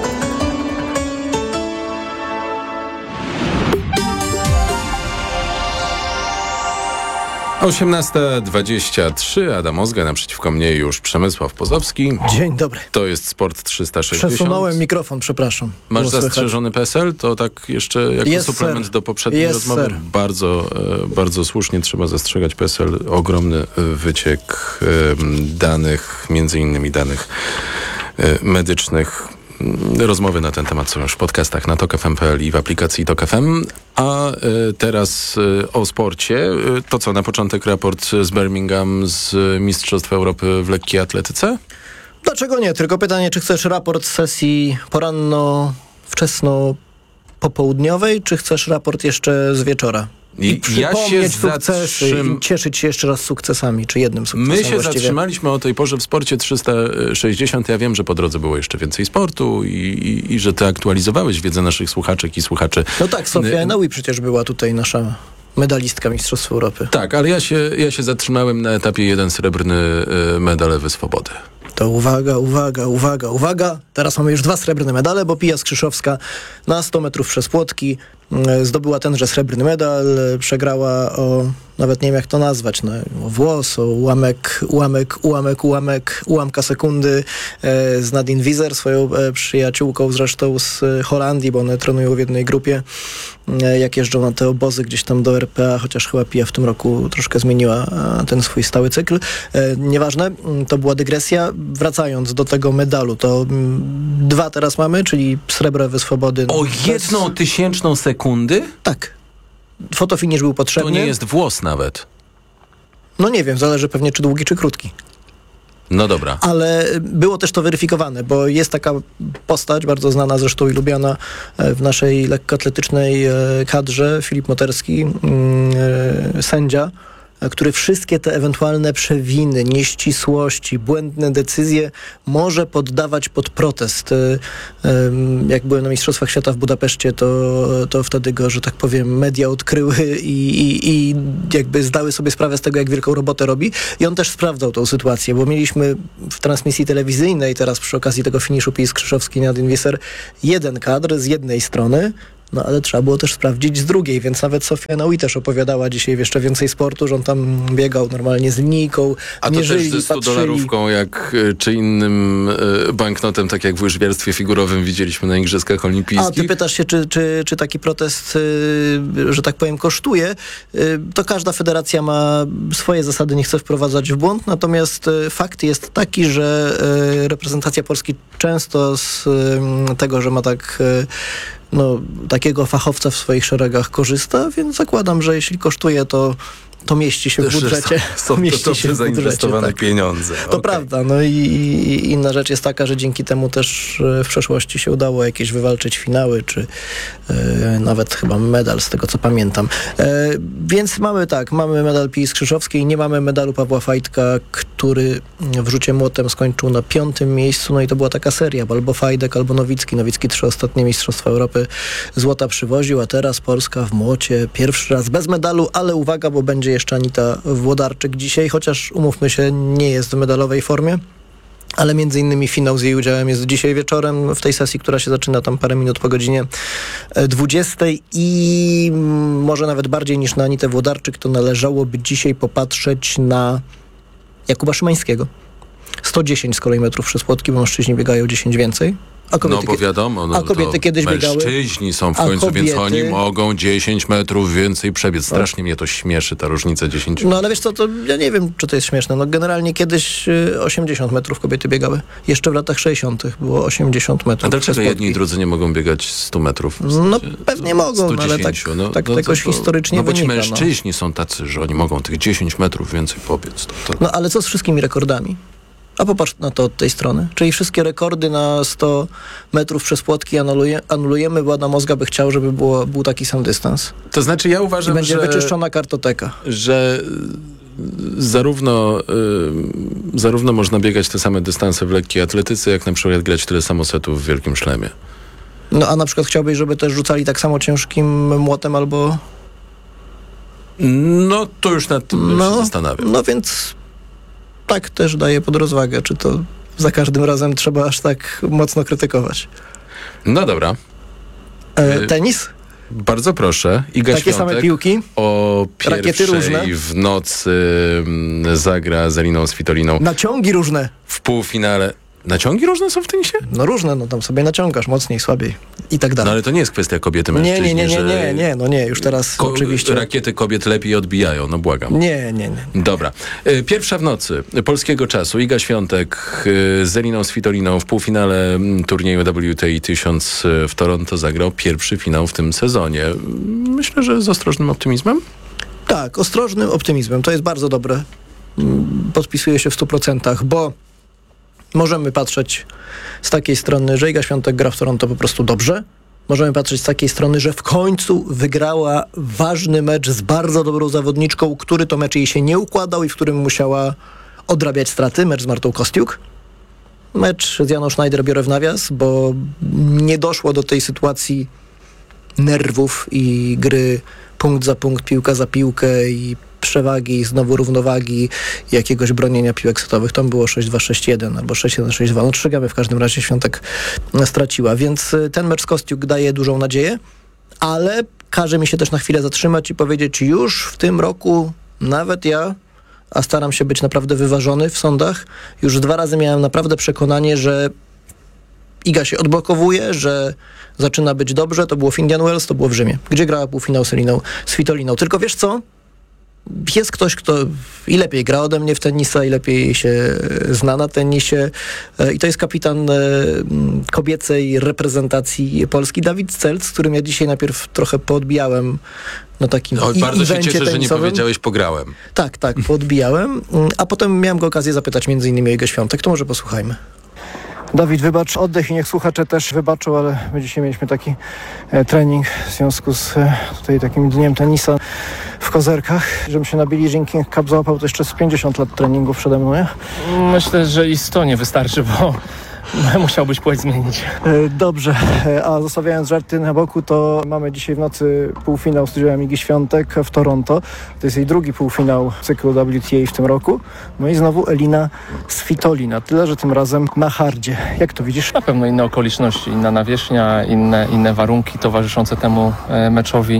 Speaker 12: O 18:23. Adam Ozga, naprzeciwko mnie już Przemysław Pozowski.
Speaker 9: Dzień dobry.
Speaker 12: To jest Sport 360.
Speaker 9: Przesunąłem mikrofon, przepraszam.
Speaker 12: Masz zastrzeżony PESEL? To tak jeszcze jako suplement do poprzedniej rozmowy. Bardzo słusznie trzeba zastrzegać PESEL. Ogromny wyciek danych, między innymi danych medycznych. Rozmowy na ten temat są już w podcastach na tokfm.pl i w aplikacji TOK FM. A teraz o sporcie. To co, na początek raport z Birmingham z Mistrzostw Europy w lekkiej atletyce?
Speaker 9: Dlaczego nie? Tylko pytanie, czy chcesz raport z sesji poranno-wczesno-popołudniowej, czy chcesz raport jeszcze z wieczora? I przypomnieć sukcesy i cieszyć się jeszcze raz sukcesami, czy jednym sukcesem
Speaker 12: My się zatrzymaliśmy o tej porze w Sporcie 360. Ja wiem, że po drodze było jeszcze więcej sportu i że ty aktualizowałeś wiedzę naszych słuchaczek i słuchaczy.
Speaker 9: No tak, Sofia Enoui przecież była tutaj nasza medalistka Mistrzostw Europy.
Speaker 12: Tak, ale ja się zatrzymałem na etapie 1 srebrny medal Ewy Swobody.
Speaker 9: To uwaga. Teraz mamy już 2 srebrne medale, bo Pija Skrzyszowska na 100 metrów przez płotki zdobyła tenże srebrny medal, przegrała o nawet nie wiem jak to nazwać, no, włos, o ułamka sekundy z Nadine Wieser, swoją przyjaciółką zresztą z Holandii, bo one trenują w jednej grupie, jak jeżdżą na te obozy gdzieś tam do RPA, chociaż chyba PIA w tym roku troszkę zmieniła ten swój stały cykl. Nieważne, to była dygresja. Wracając do tego medalu, to 2 teraz mamy, czyli srebrowe swobody.
Speaker 12: O 1/1000 sekundy?
Speaker 9: Tak. Fotofinisz był potrzebny.
Speaker 12: To nie jest włos nawet.
Speaker 9: No nie wiem, zależy pewnie czy długi, czy krótki.
Speaker 12: No dobra.
Speaker 9: Ale było też to weryfikowane, bo jest taka postać, bardzo znana zresztą i lubiana w naszej lekkoatletycznej kadrze, Filip Moterski, sędzia, który wszystkie te ewentualne przewiny, nieścisłości, błędne decyzje może poddawać pod protest. Jak byłem na Mistrzostwach Świata w Budapeszcie, to wtedy go, że tak powiem, media odkryły i jakby zdały sobie sprawę z tego, jak wielką robotę robi. I on też sprawdzał tą sytuację, bo mieliśmy w transmisji telewizyjnej, teraz przy okazji tego finiszu Pies Krzyżowski, Nadine Wieser, jeden kadr z jednej strony, no ale trzeba było też sprawdzić z drugiej, więc nawet Sofia Naui też opowiadała dzisiaj w Jeszcze Więcej Sportu, że on tam biegał normalnie z linijką,
Speaker 12: a
Speaker 9: mierzyli,
Speaker 12: to też ze 100-dolarówką, czy innym banknotem, tak jak w łyżwiarstwie figurowym widzieliśmy na Igrzyskach Olimpijskich.
Speaker 9: A ty pytasz się, czy taki protest, że tak powiem, kosztuje? To każda federacja ma swoje zasady, nie chce wprowadzać w błąd, natomiast fakt jest taki, że reprezentacja Polski często z tego, że ma takiego fachowca w swoich szeregach korzysta, więc zakładam, że jeśli kosztuje, to mieści się w budżecie.
Speaker 12: Są to dobrze zainwestowane pieniądze.
Speaker 9: To prawda. No i inna rzecz jest taka, że dzięki temu też w przeszłości się udało jakieś wywalczyć finały, czy nawet chyba medal, z tego co pamiętam. Więc mamy medal Pii Skrzyżowskiej, nie mamy medalu Pawła Fajtka, który w rzucie młotem skończył na 5. miejscu, no i to była taka seria, bo albo Fajdek, albo Nowicki. Nowicki 3 ostatnie Mistrzostwa Europy złota przywoził, a teraz Polska w młocie pierwszy raz bez medalu, ale uwaga, bo będzie jeszcze Anita Włodarczyk dzisiaj, chociaż umówmy się, nie jest w medalowej formie, ale między innymi finał z jej udziałem jest dzisiaj wieczorem w tej sesji, która się zaczyna tam parę minut po godzinie 20 i może nawet bardziej niż na Anitę Włodarczyk to należałoby dzisiaj popatrzeć na Jakuba Szymańskiego. 110 z kolei metrów przez płotki, bo mężczyźni biegają 10 więcej. A kobiety,
Speaker 12: no bo wiadomo,
Speaker 9: a kobiety kiedyś biegały.
Speaker 12: Mężczyźni są w końcu, więc oni mogą 10 metrów więcej przebiec. Strasznie mnie to śmieszy, ta różnica 10.
Speaker 9: No ale wiesz co, to ja nie wiem, czy to jest śmieszne. No generalnie kiedyś 80 metrów kobiety biegały. Jeszcze w latach 60 było 80 metrów.
Speaker 12: A dlaczego jedni i drudzy nie mogą biegać 100 metrów?
Speaker 9: No pewnie mogą, no, ale tak jakoś historycznie
Speaker 12: bo
Speaker 9: wynika.
Speaker 12: Ci mężczyźni są tacy, że oni mogą tych 10 metrów więcej pobiec.
Speaker 9: No ale co z wszystkimi rekordami? A popatrz na to od tej strony. Czyli wszystkie rekordy na 100 metrów przez płotki anulujemy, bo Adam Ozga by chciał, żeby był taki sam dystans.
Speaker 12: To znaczy ja uważam,
Speaker 9: że będzie wyczyszczona kartoteka.
Speaker 12: Że zarówno można biegać te same dystanse w lekkiej atletyce, jak na przykład grać tyle samo setów w wielkim szlemie.
Speaker 9: No a na przykład chciałbyś, żeby też rzucali tak samo ciężkim młotem albo...
Speaker 12: No to już nad tym się zastanawiam.
Speaker 9: No więc... tak też daje pod rozwagę, czy to za każdym razem trzeba aż tak mocno krytykować.
Speaker 12: No dobra.
Speaker 9: Tenis?
Speaker 12: Bardzo proszę. Iga
Speaker 9: Takie
Speaker 12: Świątek
Speaker 9: same piłki?
Speaker 12: O
Speaker 9: Rakiety różne?
Speaker 12: w nocy zagra z Eliną Svitoliną.
Speaker 9: Naciągi różne?
Speaker 12: W półfinale. Naciągi różne są w tenisie?
Speaker 9: No różne, no tam sobie naciągasz, mocniej, słabiej i tak dalej.
Speaker 12: No ale to nie jest kwestia kobiety, mężczyźni,
Speaker 9: nie, już teraz oczywiście.
Speaker 12: Rakiety kobiet lepiej odbijają, no błagam.
Speaker 9: Nie.
Speaker 12: Dobra. Pierwsza w nocy polskiego czasu. Iga Świątek z Eliną Svitoliną w półfinale turnieju WTA 1000 w Toronto zagrał pierwszy finał w tym sezonie. Myślę, że z ostrożnym optymizmem?
Speaker 9: Tak, ostrożnym optymizmem. To jest bardzo dobre. Podpisuję się w 100%, bo możemy patrzeć z takiej strony, że Iga Świątek gra w Toronto po prostu dobrze. Możemy patrzeć z takiej strony, że w końcu wygrała ważny mecz z bardzo dobrą zawodniczką, który to mecz jej się nie układał i w którym musiała odrabiać straty. Mecz z Martą Kostiuk. Mecz z Janą Schneider biorę w nawias, bo nie doszło do tej sytuacji nerwów i gry punkt za punkt, piłka za piłkę i przewagi, znowu równowagi, jakiegoś bronienia piłek setowych. Tam było 6-2, 6-1 albo 6-1, 6-2. No 3 gamy w każdym razie Świątek straciła, więc ten mecz z Kostiuk daje dużą nadzieję, ale każe mi się też na chwilę zatrzymać i powiedzieć, już w tym roku nawet ja, a staram się być naprawdę wyważony w sądach, już 2 razy miałem naprawdę przekonanie, że Iga się odblokowuje, że zaczyna być dobrze. To było w Indian Wells, to było w Rzymie, gdzie grała półfinał z Svitoliną. Tylko wiesz co? Jest ktoś, kto i lepiej gra ode mnie w tenisa, i lepiej się zna na tenisie. I to jest kapitan kobiecej reprezentacji Polski, Dawid Stelc, z którym ja dzisiaj najpierw trochę poodbijałem na takim
Speaker 12: bardzo się cieszę,
Speaker 9: tenisowym.
Speaker 12: że nie powiedziałeś pograłem.
Speaker 9: Tak, poodbijałem. A potem miałem go okazję zapytać między innymi o Igę Świątek. To może posłuchajmy.
Speaker 22: Dawid, wybacz oddech i niech słuchacze też wybaczą, ale my dzisiaj mieliśmy taki trening w związku z tutaj takim dniem tenisa w Kozerkach. Żebym się na Billie Jean King Cup załapał, to jeszcze z 50 lat treningu przede mną, nie?
Speaker 13: Myślę, że i 100 nie wystarczy, bo musiałbyś płeć zmienić.
Speaker 22: Dobrze, a zostawiając żarty na boku, to mamy dzisiaj w nocy półfinał z udziałem Igi Świątek w Toronto. To jest jej drugi półfinał cyklu WTA w tym roku. No i znowu Elina Svitolina, tyle że tym razem na hardzie. Jak to widzisz?
Speaker 13: Na pewno inne okoliczności, inna nawierzchnia, inne warunki towarzyszące temu meczowi.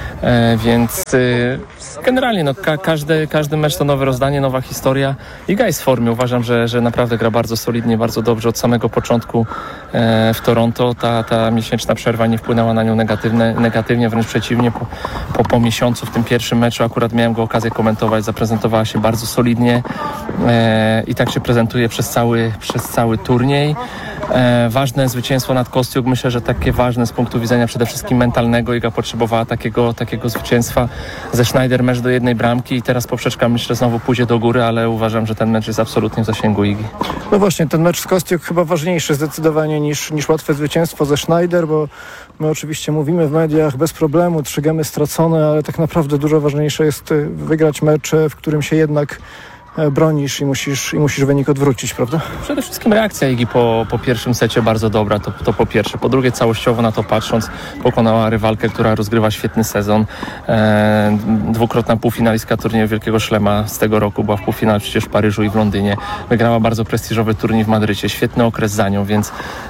Speaker 13: Więc generalnie każdy mecz to nowe rozdanie, nowa historia. Iga jest w formie. Uważam, że naprawdę gra bardzo solidnie, bardzo dobrze od samego początku w Toronto. Ta miesięczna przerwa nie wpłynęła na nią negatywnie, wręcz przeciwnie. Po miesiącu w tym pierwszym meczu akurat miałem go okazję komentować. Zaprezentowała się bardzo solidnie i tak się prezentuje przez cały turniej. Ważne zwycięstwo nad Kostiuk. Myślę, że takie ważne z punktu widzenia przede wszystkim mentalnego. Iga potrzebowała takiego zwycięstwa ze Schneider, mecz do 1 bramki i teraz poprzeczka myślę znowu pójdzie do góry, ale uważam, że ten mecz jest absolutnie w zasięgu Igi.
Speaker 22: No właśnie, ten mecz z Kostiuk chyba ważniejszy zdecydowanie niż łatwe zwycięstwo ze Schneider, bo my oczywiście mówimy w mediach bez problemu, 3 gemy stracone, ale tak naprawdę dużo ważniejsze jest wygrać mecz, w którym się jednak bronisz i musisz wynik odwrócić, prawda?
Speaker 13: Przede wszystkim reakcja Igi po pierwszym secie bardzo dobra, to po pierwsze. Po drugie, całościowo na to patrząc, pokonała rywalkę, która rozgrywa świetny sezon. 2-krotna półfinalistka turnieju Wielkiego Szlema z tego roku, była w półfinale przecież w Paryżu i w Londynie. Wygrała bardzo prestiżowy turniej w Madrycie, świetny okres za nią, więc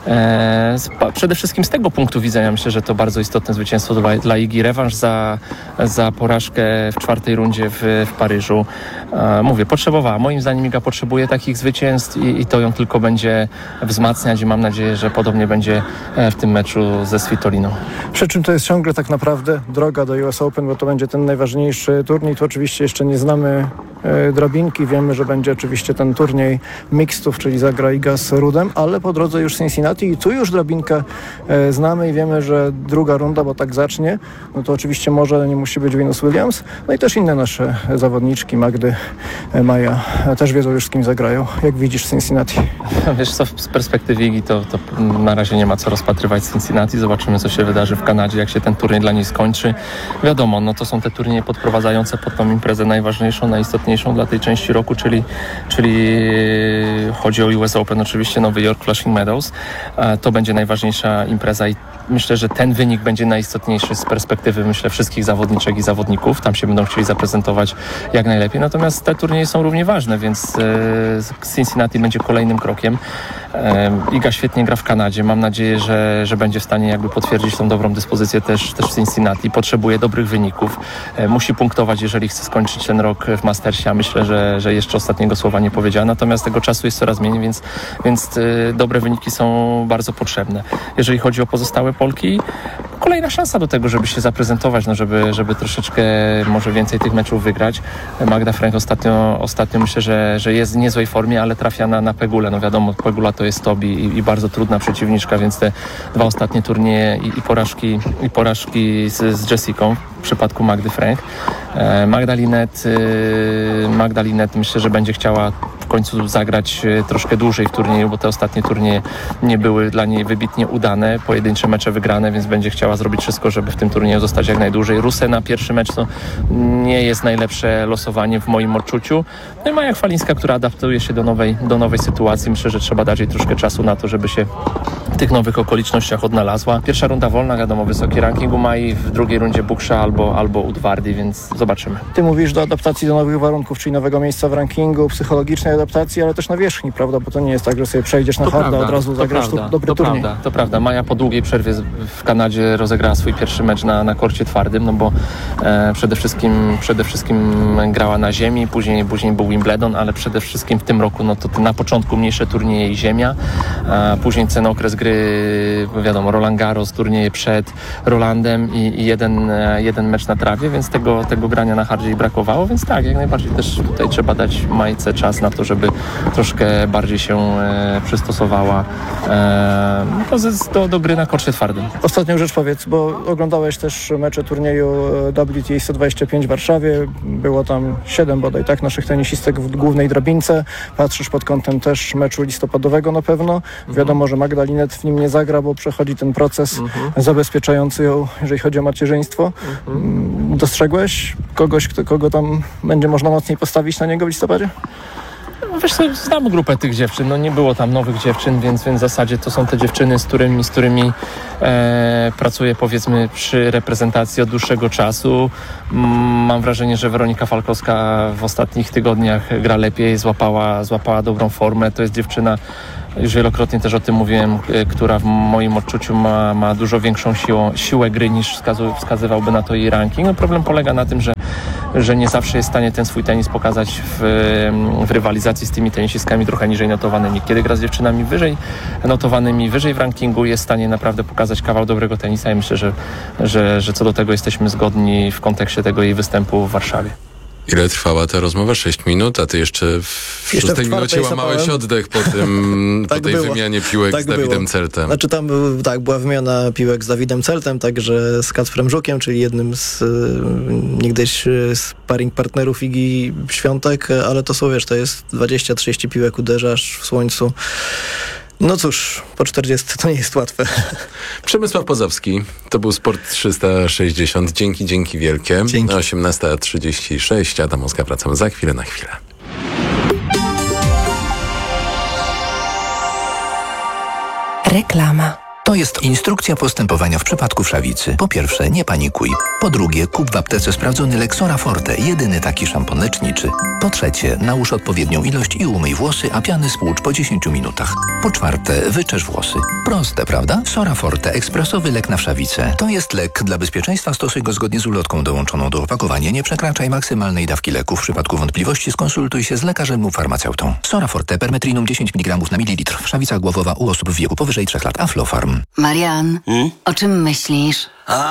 Speaker 13: przede wszystkim z tego punktu widzenia myślę, że to bardzo istotne zwycięstwo dla Igi. Rewanż za porażkę w 4. rundzie w Paryżu. Mówię, moim zdaniem Iga potrzebuje takich zwycięstw i to ją tylko będzie wzmacniać i mam nadzieję, że podobnie będzie w tym meczu ze Svitoliną.
Speaker 22: Przy czym to jest ciągle tak naprawdę droga do US Open, bo to będzie ten najważniejszy turniej. Tu oczywiście jeszcze nie znamy drabinki. Wiemy, że będzie oczywiście ten turniej mixtów, czyli zagra Iga z Rudem, ale po drodze już Cincinnati i tu już drabinkę znamy i wiemy, że druga runda, bo tak zacznie, no to oczywiście może nie musi być Venus Williams. No i też inne nasze zawodniczki, Magdy, Maja, też wiedzą już z kim zagrają. Jak widzisz Cincinnati?
Speaker 13: Wiesz co, z perspektywy Igi to na razie nie ma co rozpatrywać Cincinnati. Zobaczymy, co się wydarzy w Kanadzie, jak się ten turniej dla niej skończy. Wiadomo, no to są te turnieje podprowadzające pod tą imprezę najważniejszą, najistotniejszą dla tej części roku, czyli chodzi o US Open, oczywiście Nowy Jork Flushing Meadows. To będzie najważniejsza impreza i myślę, że ten wynik będzie najistotniejszy z perspektywy, wszystkich zawodniczek i zawodników. Tam się będą chcieli zaprezentować jak najlepiej. Natomiast te turnieje są równie ważne, więc Cincinnati będzie kolejnym krokiem. Iga świetnie gra w Kanadzie. Mam nadzieję, że będzie w stanie jakby potwierdzić tą dobrą dyspozycję też w Cincinnati. Potrzebuje dobrych wyników. Musi punktować, jeżeli chce skończyć ten rok w Mastersie. A myślę, że jeszcze ostatniego słowa nie powiedziała. Natomiast tego czasu jest coraz mniej, więc dobre wyniki są bardzo potrzebne. Jeżeli chodzi o pozostałe Polki, kolejna szansa do tego, żeby się zaprezentować, żeby troszeczkę może więcej tych meczów wygrać. Magda Frank ostatnio myślę, że jest w niezłej formie, ale trafia na Pegulę. No wiadomo, Pegula to jest Tobi i bardzo trudna przeciwniczka, więc te 2 ostatnie turnieje i porażki z Jessicą w przypadku Magdy Frank. Magda Linette myślę, że będzie chciała w końcu zagrać troszkę dłużej w turnieju, bo te ostatnie turnieje nie były dla niej wybitnie udane, pojedyncze mecze wygrane, więc będzie chciała zrobić wszystko, żeby w tym turnieju zostać jak najdłużej. Rusę na pierwszy mecz to nie jest najlepsze losowanie w moim odczuciu. No i Maja Chwalińska, która adaptuje się do nowej sytuacji. Myślę, że trzeba dać jej troszkę czasu na to, żeby się w tych nowych okolicznościach odnalazła. Pierwsza runda wolna, wiadomo, wysoki ranking u Mai, w drugiej rundzie Buksza albo Udvardy, więc zobaczymy.
Speaker 22: Ty mówisz do adaptacji do nowych warunków, czyli nowego miejsca w rankingu, psychologicznej adaptacji, ale też na wierzchni, prawda? Bo to nie jest tak, że sobie przejdziesz na harda, od razu zagrasz dobry turniej.
Speaker 13: To prawda. Maja po długiej przerwie w Kanadzie rozegrała swój pierwszy mecz na korcie twardym, no bo przede wszystkim grała na ziemi, później był Wimbledon, ale przede wszystkim w tym roku, no to na początku mniejsze turnieje i ziemia, a później ten okres gry, wiadomo, Roland Garros, turnieje przed Rolandem i jeden mecz na trawie, więc tego grania na hardzie jej brakowało, więc tak, jak najbardziej też tutaj trzeba dać Majce czas na to, żeby troszkę bardziej się przystosowała do gry na korcie twardym.
Speaker 22: Ostatnią rzecz powiedz, bo oglądałeś też mecze turnieju WTA 125 w Warszawie. Było tam 7 bodaj, tak, naszych tenisistek w głównej drabince. Patrzysz pod kątem też meczu listopadowego na pewno. Wiadomo, że Magda Linette w nim nie zagra, bo przechodzi ten proces zabezpieczający ją, jeżeli chodzi o macierzyństwo. Dostrzegłeś kogoś, kogo tam będzie można mocniej postawić na niego w listopadzie?
Speaker 13: Wiesz co, znam grupę tych dziewczyn, no nie było tam nowych dziewczyn, więc w zasadzie to są te dziewczyny, z którymi pracuję, powiedzmy, przy reprezentacji od dłuższego czasu. Mam wrażenie, że Weronika Falkowska w ostatnich tygodniach gra lepiej, złapała dobrą formę. To jest dziewczyna, już wielokrotnie też o tym mówiłem, która w moim odczuciu ma dużo większą siłę gry niż wskazywałby na to jej ranking. No problem polega na tym, że nie zawsze jest w stanie ten swój tenis pokazać w rywalizacji z tymi tenisistkami trochę niżej notowanymi. Kiedy gra z dziewczynami wyżej notowanymi, wyżej w rankingu, jest w stanie naprawdę pokazać kawał dobrego tenisa i myślę, że co do tego jesteśmy zgodni w kontekście tego jej występu w Warszawie.
Speaker 12: Ile trwała ta rozmowa? 6 minut, a ty jeszcze w 6 minucie łamałeś oddech po tej wymianie piłek z Dawidem Celtem.
Speaker 9: Znaczy tam była wymiana piłek z Dawidem Celtem, także z Kacprem Żukiem, czyli jednym z niegdyś sparring partnerów Igi Świątek, ale to są, to jest 20-30 piłek uderzasz w słońcu. No cóż, po 40 to nie jest łatwe.
Speaker 12: Przemysław Pozowski, to był Sport 360. Dzięki wielkie.
Speaker 9: Dzięki.
Speaker 12: 18:36, Adam Oskar, wracamy za chwilę na chwilę.
Speaker 14: Reklama. To jest instrukcja postępowania w przypadku wszawicy. Po pierwsze, nie panikuj. Po drugie, kup w aptece sprawdzony Lexora Forte, jedyny taki szampon leczniczy. Po trzecie, nałóż odpowiednią ilość i umyj włosy, a piany spłucz po 10 minutach. Po czwarte, wyczesz włosy. Proste, prawda? Sora Forte, ekspresowy lek na wszawicę. To jest lek. Dla bezpieczeństwa stosuj go zgodnie z ulotką dołączoną do opakowania. Nie przekraczaj maksymalnej dawki leku. W przypadku wątpliwości skonsultuj się z lekarzem lub farmaceutą. Sora Forte, permetrinum 10 mg na mililitr. Wszawica głowowa u osób w wieku powyżej 3 lat. Aflofarm.
Speaker 4: Marian, o czym myślisz?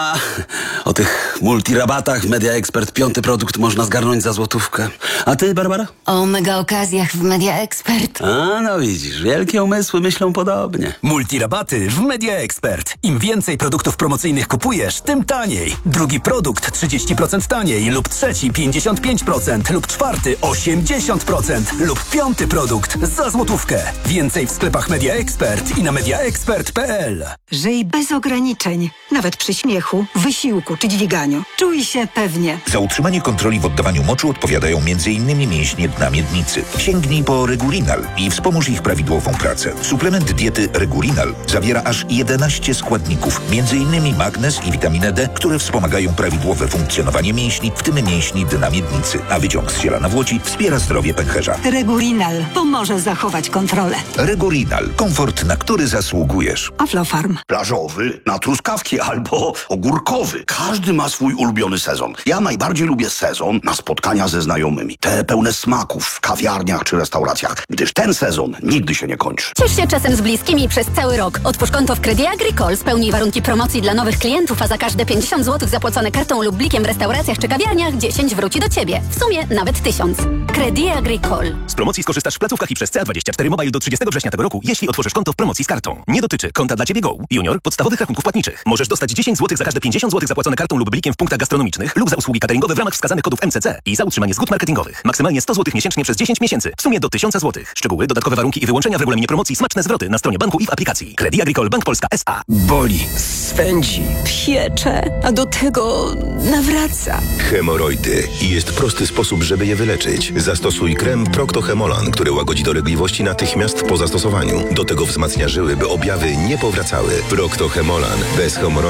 Speaker 7: O tych multirabatach Media Expert 5. produkt można zgarnąć za złotówkę. A ty, Barbara?
Speaker 4: O mega okazjach w Media Expert.
Speaker 7: No widzisz, wielkie umysły myślą podobnie.
Speaker 10: Multirabaty w Media Expert. Im więcej produktów promocyjnych kupujesz, tym taniej. Drugi produkt 30% taniej lub trzeci 55% lub czwarty 80% lub 5. produkt za złotówkę. Więcej w sklepach Media Expert i na mediaexpert.pl.
Speaker 15: Żyj bez ograniczeń, nawet przy śmiechu, wysiłku czy dźwiganiu. Czuj się pewnie.
Speaker 16: Za utrzymanie kontroli w oddawaniu moczu odpowiadają m.in. mięśnie dna miednicy. Sięgnij po Regurinal i wspomóż ich prawidłową pracę. Suplement diety Regurinal zawiera aż 11 składników, m.in. magnez i witaminę D, które wspomagają prawidłowe funkcjonowanie mięśni, w tym mięśni dna miednicy. A wyciąg z ziela Włodzi wspiera zdrowie pęcherza.
Speaker 15: Regurinal pomoże zachować kontrolę.
Speaker 16: Regurinal. Komfort, na który zasługujesz.
Speaker 15: Aflofarm.
Speaker 18: Plażowy, na truskawki albo ogórkowy. Każdy ma swój ulubiony sezon. Ja najbardziej lubię sezon na spotkania ze znajomymi. Te pełne smaków w kawiarniach czy restauracjach, gdyż ten sezon nigdy się nie kończy.
Speaker 25: Ciesz się czasem z bliskimi przez cały rok. Otwórz konto w Credit Agricole, spełnij warunki promocji dla nowych klientów, a za każde 50 zł zapłacone kartą lub blikiem w restauracjach czy kawiarniach 10 wróci do Ciebie. W sumie nawet 1000. Credit Agricole.
Speaker 26: Z promocji skorzystasz w placówkach i przez CA24 Mobile do 30 września tego roku, jeśli otworzysz konto w promocji z kartą. Nie dotyczy konta dla Ciebie Go, Junior, podstawowych rachunków płatniczych. Możesz dostać 10 zł za każde 50 zł zapłacone kartą lub blikiem w punktach gastronomicznych lub za usługi cateringowe w ramach wskazanych kodów MCC i za utrzymanie zgód marketingowych. Maksymalnie 100 zł miesięcznie przez 10 miesięcy. W sumie do 1000 zł. Szczegóły, dodatkowe warunki i wyłączenia w regulaminie promocji, smaczne zwroty na stronie banku i w aplikacji. Credit Agricole Bank Polska S.A.
Speaker 27: Boli, swędzi,
Speaker 15: Piecze, a do tego nawraca.
Speaker 27: hemoroidy. I jest prosty sposób, żeby je wyleczyć. Zastosuj krem Procto-Hemolan, który łagodzi dolegliwości natychmiast po zastosowaniu. Do tego wzmacnia żyły, by objawy nie powracały. Procto-Hemolan. Bez hemoroidów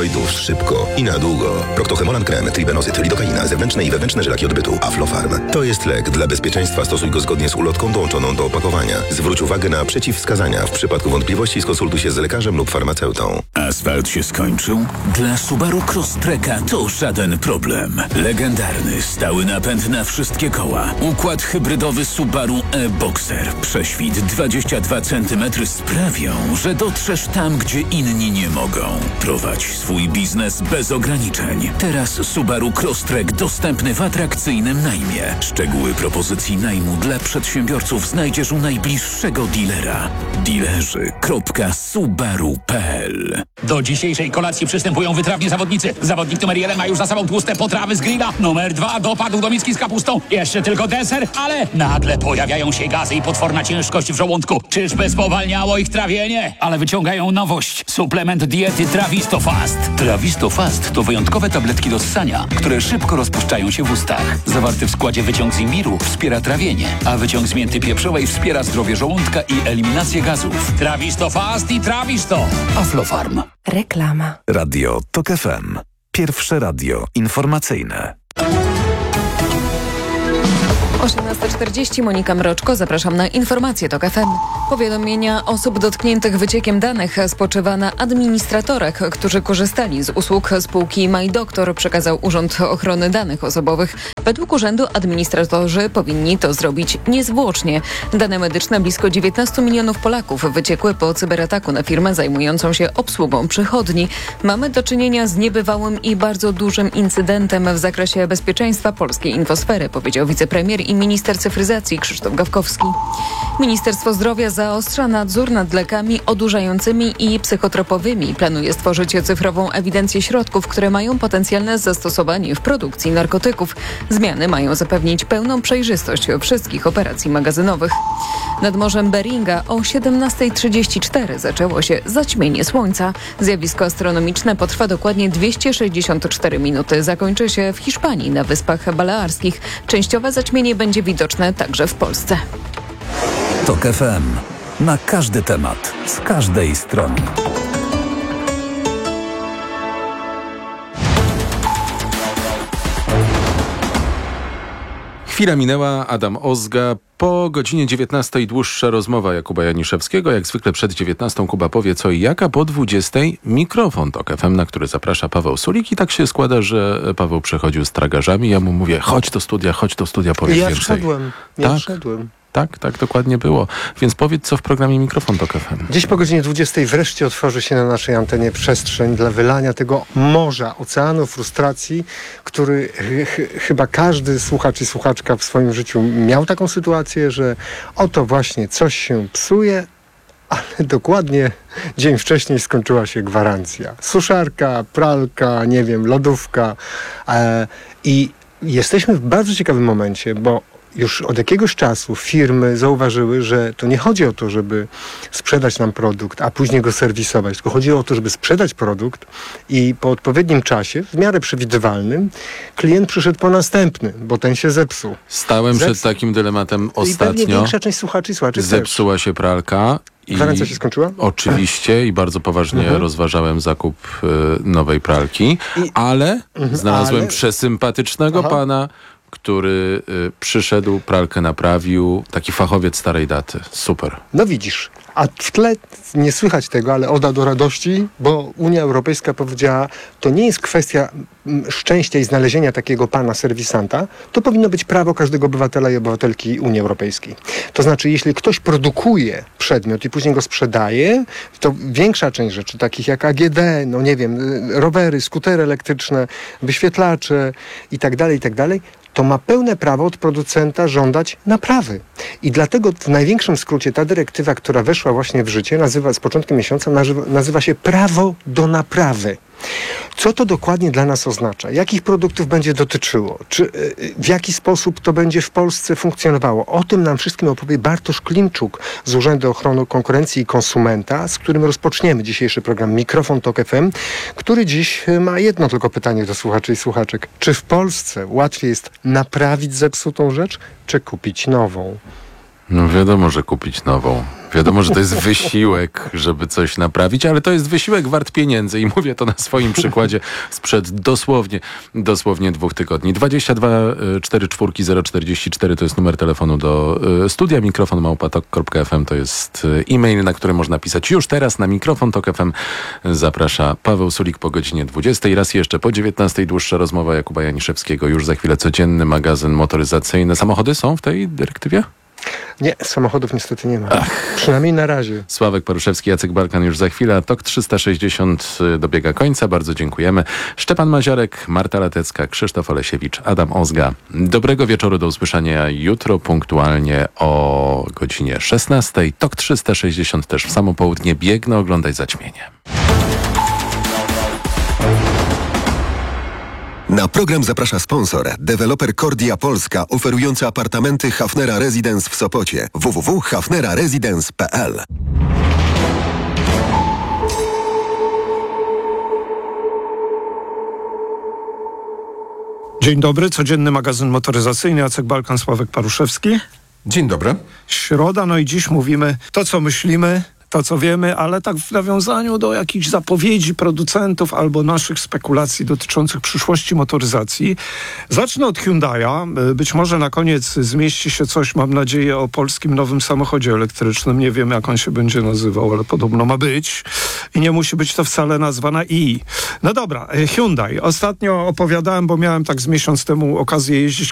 Speaker 27: szybko i na długo. Proctohemolan krem, tribenozyt, lidokaina, zewnętrzne i wewnętrzne żylaki odbytu. Aflofarm. To jest lek. Dla bezpieczeństwa stosuj go zgodnie z ulotką dołączoną do opakowania. Zwróć uwagę na przeciwwskazania. W przypadku wątpliwości skonsultuj się z lekarzem lub farmaceutą.
Speaker 10: Asfalt się skończył? Dla Subaru Crosstreka to żaden problem. Legendarny, stały napęd na wszystkie koła. Układ hybrydowy Subaru e-Boxer. Prześwit 22 cm sprawią, że dotrzesz tam, gdzie inni nie mogą. Prowadź swój biznes bez ograniczeń. Teraz Subaru Crosstrek dostępny w atrakcyjnym najmie. Szczegóły propozycji najmu dla przedsiębiorców znajdziesz u najbliższego dealera. Dealerzy.subaru.pl.
Speaker 2: Do dzisiejszej kolacji przystępują wytrawni zawodnicy. Zawodnik numer 1 ma już za sobą tłuste potrawy z grilla. Numer 2 dopadł do miski z kapustą. Jeszcze tylko deser, ale nagle pojawiają się gazy i potworna ciężkość w żołądku. Czyżby spowalniało ich trawienie? Ale wyciągają nowość. Suplement diety Trawisto Fast. Trawisto Fast to wyjątkowe tabletki do ssania, które szybko rozpuszczają się w ustach. Zawarty w składzie wyciąg z imbiru wspiera trawienie, a wyciąg z mięty pieprzowej wspiera zdrowie żołądka i eliminację gazów. Trawisto Fast i Trawisto. Aflofarm.
Speaker 11: Reklama. Radio TOK FM. Pierwsze radio informacyjne.
Speaker 8: 18:40, Monika Mroczko, zapraszam na informacje TOK FM. Powiadomienia osób dotkniętych wyciekiem danych spoczywa na administratorach, którzy korzystali z usług spółki MyDoktor, przekazał Urząd Ochrony Danych Osobowych. Według urzędu administratorzy powinni to zrobić niezwłocznie. Dane medyczne blisko 19 milionów Polaków wyciekły po cyberataku na firmę zajmującą się obsługą przychodni. Mamy do czynienia z niebywałym i bardzo dużym incydentem w zakresie bezpieczeństwa polskiej infosfery, powiedział wicepremier i minister cyfryzacji Krzysztof Gawkowski. Ministerstwo Zdrowia zaostrza nadzór nad lekami odurzającymi i psychotropowymi. Planuje stworzyć cyfrową ewidencję środków, które mają potencjalne zastosowanie w produkcji narkotyków. Zmiany mają zapewnić pełną przejrzystość wszystkich operacji magazynowych. Nad Morzem Beringa o 17:34 zaczęło się zaćmienie słońca. Zjawisko astronomiczne potrwa dokładnie 264 minuty. Zakończy się w Hiszpanii na Wyspach Balearskich. Częściowe zaćmienie będzie widoczne także w Polsce.
Speaker 11: TOK FM. Na każdy temat, z każdej strony.
Speaker 12: Chwila minęła, Adam Ozga. Po godzinie 19 dłuższa rozmowa Jakuba Janiszewskiego. Jak zwykle przed 19 Kuba powie co i jak, a po 20 mikrofon TOK FM, na który zaprasza Paweł Sulik. I tak się składa, że Paweł przechodził z tragarzami. Ja mu mówię, chodź do studia, powiedz więcej.
Speaker 17: Ja wszedłem.
Speaker 12: Tak dokładnie było. Więc powiedz, co w programie Mikrofon TOK FM.
Speaker 17: Dziś po godzinie 20 wreszcie otworzy się na naszej antenie przestrzeń dla wylania tego morza, oceanu frustracji, który chyba każdy słuchacz i słuchaczka w swoim życiu miał taką sytuację, że oto właśnie coś się psuje, ale dokładnie dzień wcześniej skończyła się gwarancja. Suszarka, pralka, nie wiem, lodówka. I jesteśmy w bardzo ciekawym momencie, bo już od jakiegoś czasu firmy zauważyły, że to nie chodzi o to, żeby sprzedać nam produkt, a później go serwisować, tylko chodzi o to, żeby sprzedać produkt i po odpowiednim czasie, w miarę przewidywalnym, klient przyszedł po następny, bo ten się zepsuł.
Speaker 12: Stałem przed takim dylematem ostatnio.
Speaker 17: I pewnie większa część słuchaczy i słuchaczy
Speaker 12: zepsuła się pralka.
Speaker 17: Gwarancja się skończyła?
Speaker 12: Oczywiście i bardzo poważnie rozważałem zakup nowej pralki, ale znalazłem przesympatycznego pana, który przyszedł, pralkę naprawił, taki fachowiec starej daty. Super.
Speaker 17: No widzisz, a w tle nie słychać tego, ale oda do radości, bo Unia Europejska powiedziała, to nie jest kwestia szczęścia i znalezienia takiego pana serwisanta, to powinno być prawo każdego obywatela i obywatelki Unii Europejskiej. To znaczy, jeśli ktoś produkuje przedmiot i później go sprzedaje, to większa część rzeczy, takich jak AGD, no nie wiem, rowery, skutery elektryczne, wyświetlacze i tak dalej, to ma pełne prawo od producenta żądać naprawy. I dlatego w największym skrócie ta dyrektywa, która weszła właśnie w życie, z początkiem miesiąca, nazywa się prawo do naprawy. Co to dokładnie dla nas oznacza? Jakich produktów będzie dotyczyło? W jaki sposób to będzie w Polsce funkcjonowało? O tym nam wszystkim opowie Bartosz Klimczuk z Urzędu Ochrony Konkurencji i Konsumenta, z którym rozpoczniemy dzisiejszy program Mikrofon TOK FM, który dziś ma jedno tylko pytanie do słuchaczy i słuchaczek. Czy w Polsce łatwiej jest naprawić zepsutą rzecz, czy kupić nową?
Speaker 12: No wiadomo, że kupić nową. Wiadomo, że to jest wysiłek, żeby coś naprawić, ale to jest wysiłek wart pieniędzy i mówię to na swoim przykładzie sprzed dosłownie 2 tygodni. 22 44 044 to jest numer telefonu do studia, mikrofon@tok.fm to jest e-mail, na który można pisać już teraz. Na mikrofon Tok FM zaprasza Paweł Sulik po godzinie 20. Raz jeszcze po 19 dłuższa rozmowa Jakuba Janiszewskiego. Już za chwilę codzienny magazyn motoryzacyjny. Samochody są w tej dyrektywie?
Speaker 17: Nie, samochodów niestety nie ma. Przynajmniej na razie.
Speaker 12: Sławek Paruszewski, Jacek Balkan już za chwilę. TOK 360 dobiega końca. Bardzo dziękujemy. Szczepan Maziarek, Marta Latecka, Krzysztof Olesiewicz, Adam Ozga. Dobrego wieczoru, do usłyszenia jutro punktualnie o godzinie 16. TOK 360 też w samo południe. Biegnę oglądać zaćmienie.
Speaker 1: Na program zaprasza sponsor, deweloper Kordia Polska, oferujący apartamenty Hafnera Residence w Sopocie. www.hafneraresidence.pl.
Speaker 3: Dzień dobry, codzienny magazyn motoryzacyjny, Jacek Balkan, Sławek Paruszewski.
Speaker 19: Dzień dobry.
Speaker 3: Środa, no i dziś mówimy to, co myślimy, to, co wiemy, ale tak w nawiązaniu do jakichś zapowiedzi producentów albo naszych spekulacji dotyczących przyszłości motoryzacji. Zacznę od Hyundai'a. Być może na koniec zmieści się coś, mam nadzieję, o polskim nowym samochodzie elektrycznym. Nie wiem, jak on się będzie nazywał, ale podobno ma być. I nie musi być to wcale nazwa na i. No dobra, Hyundai. Ostatnio opowiadałem, bo miałem tak z miesiąc temu okazję jeździć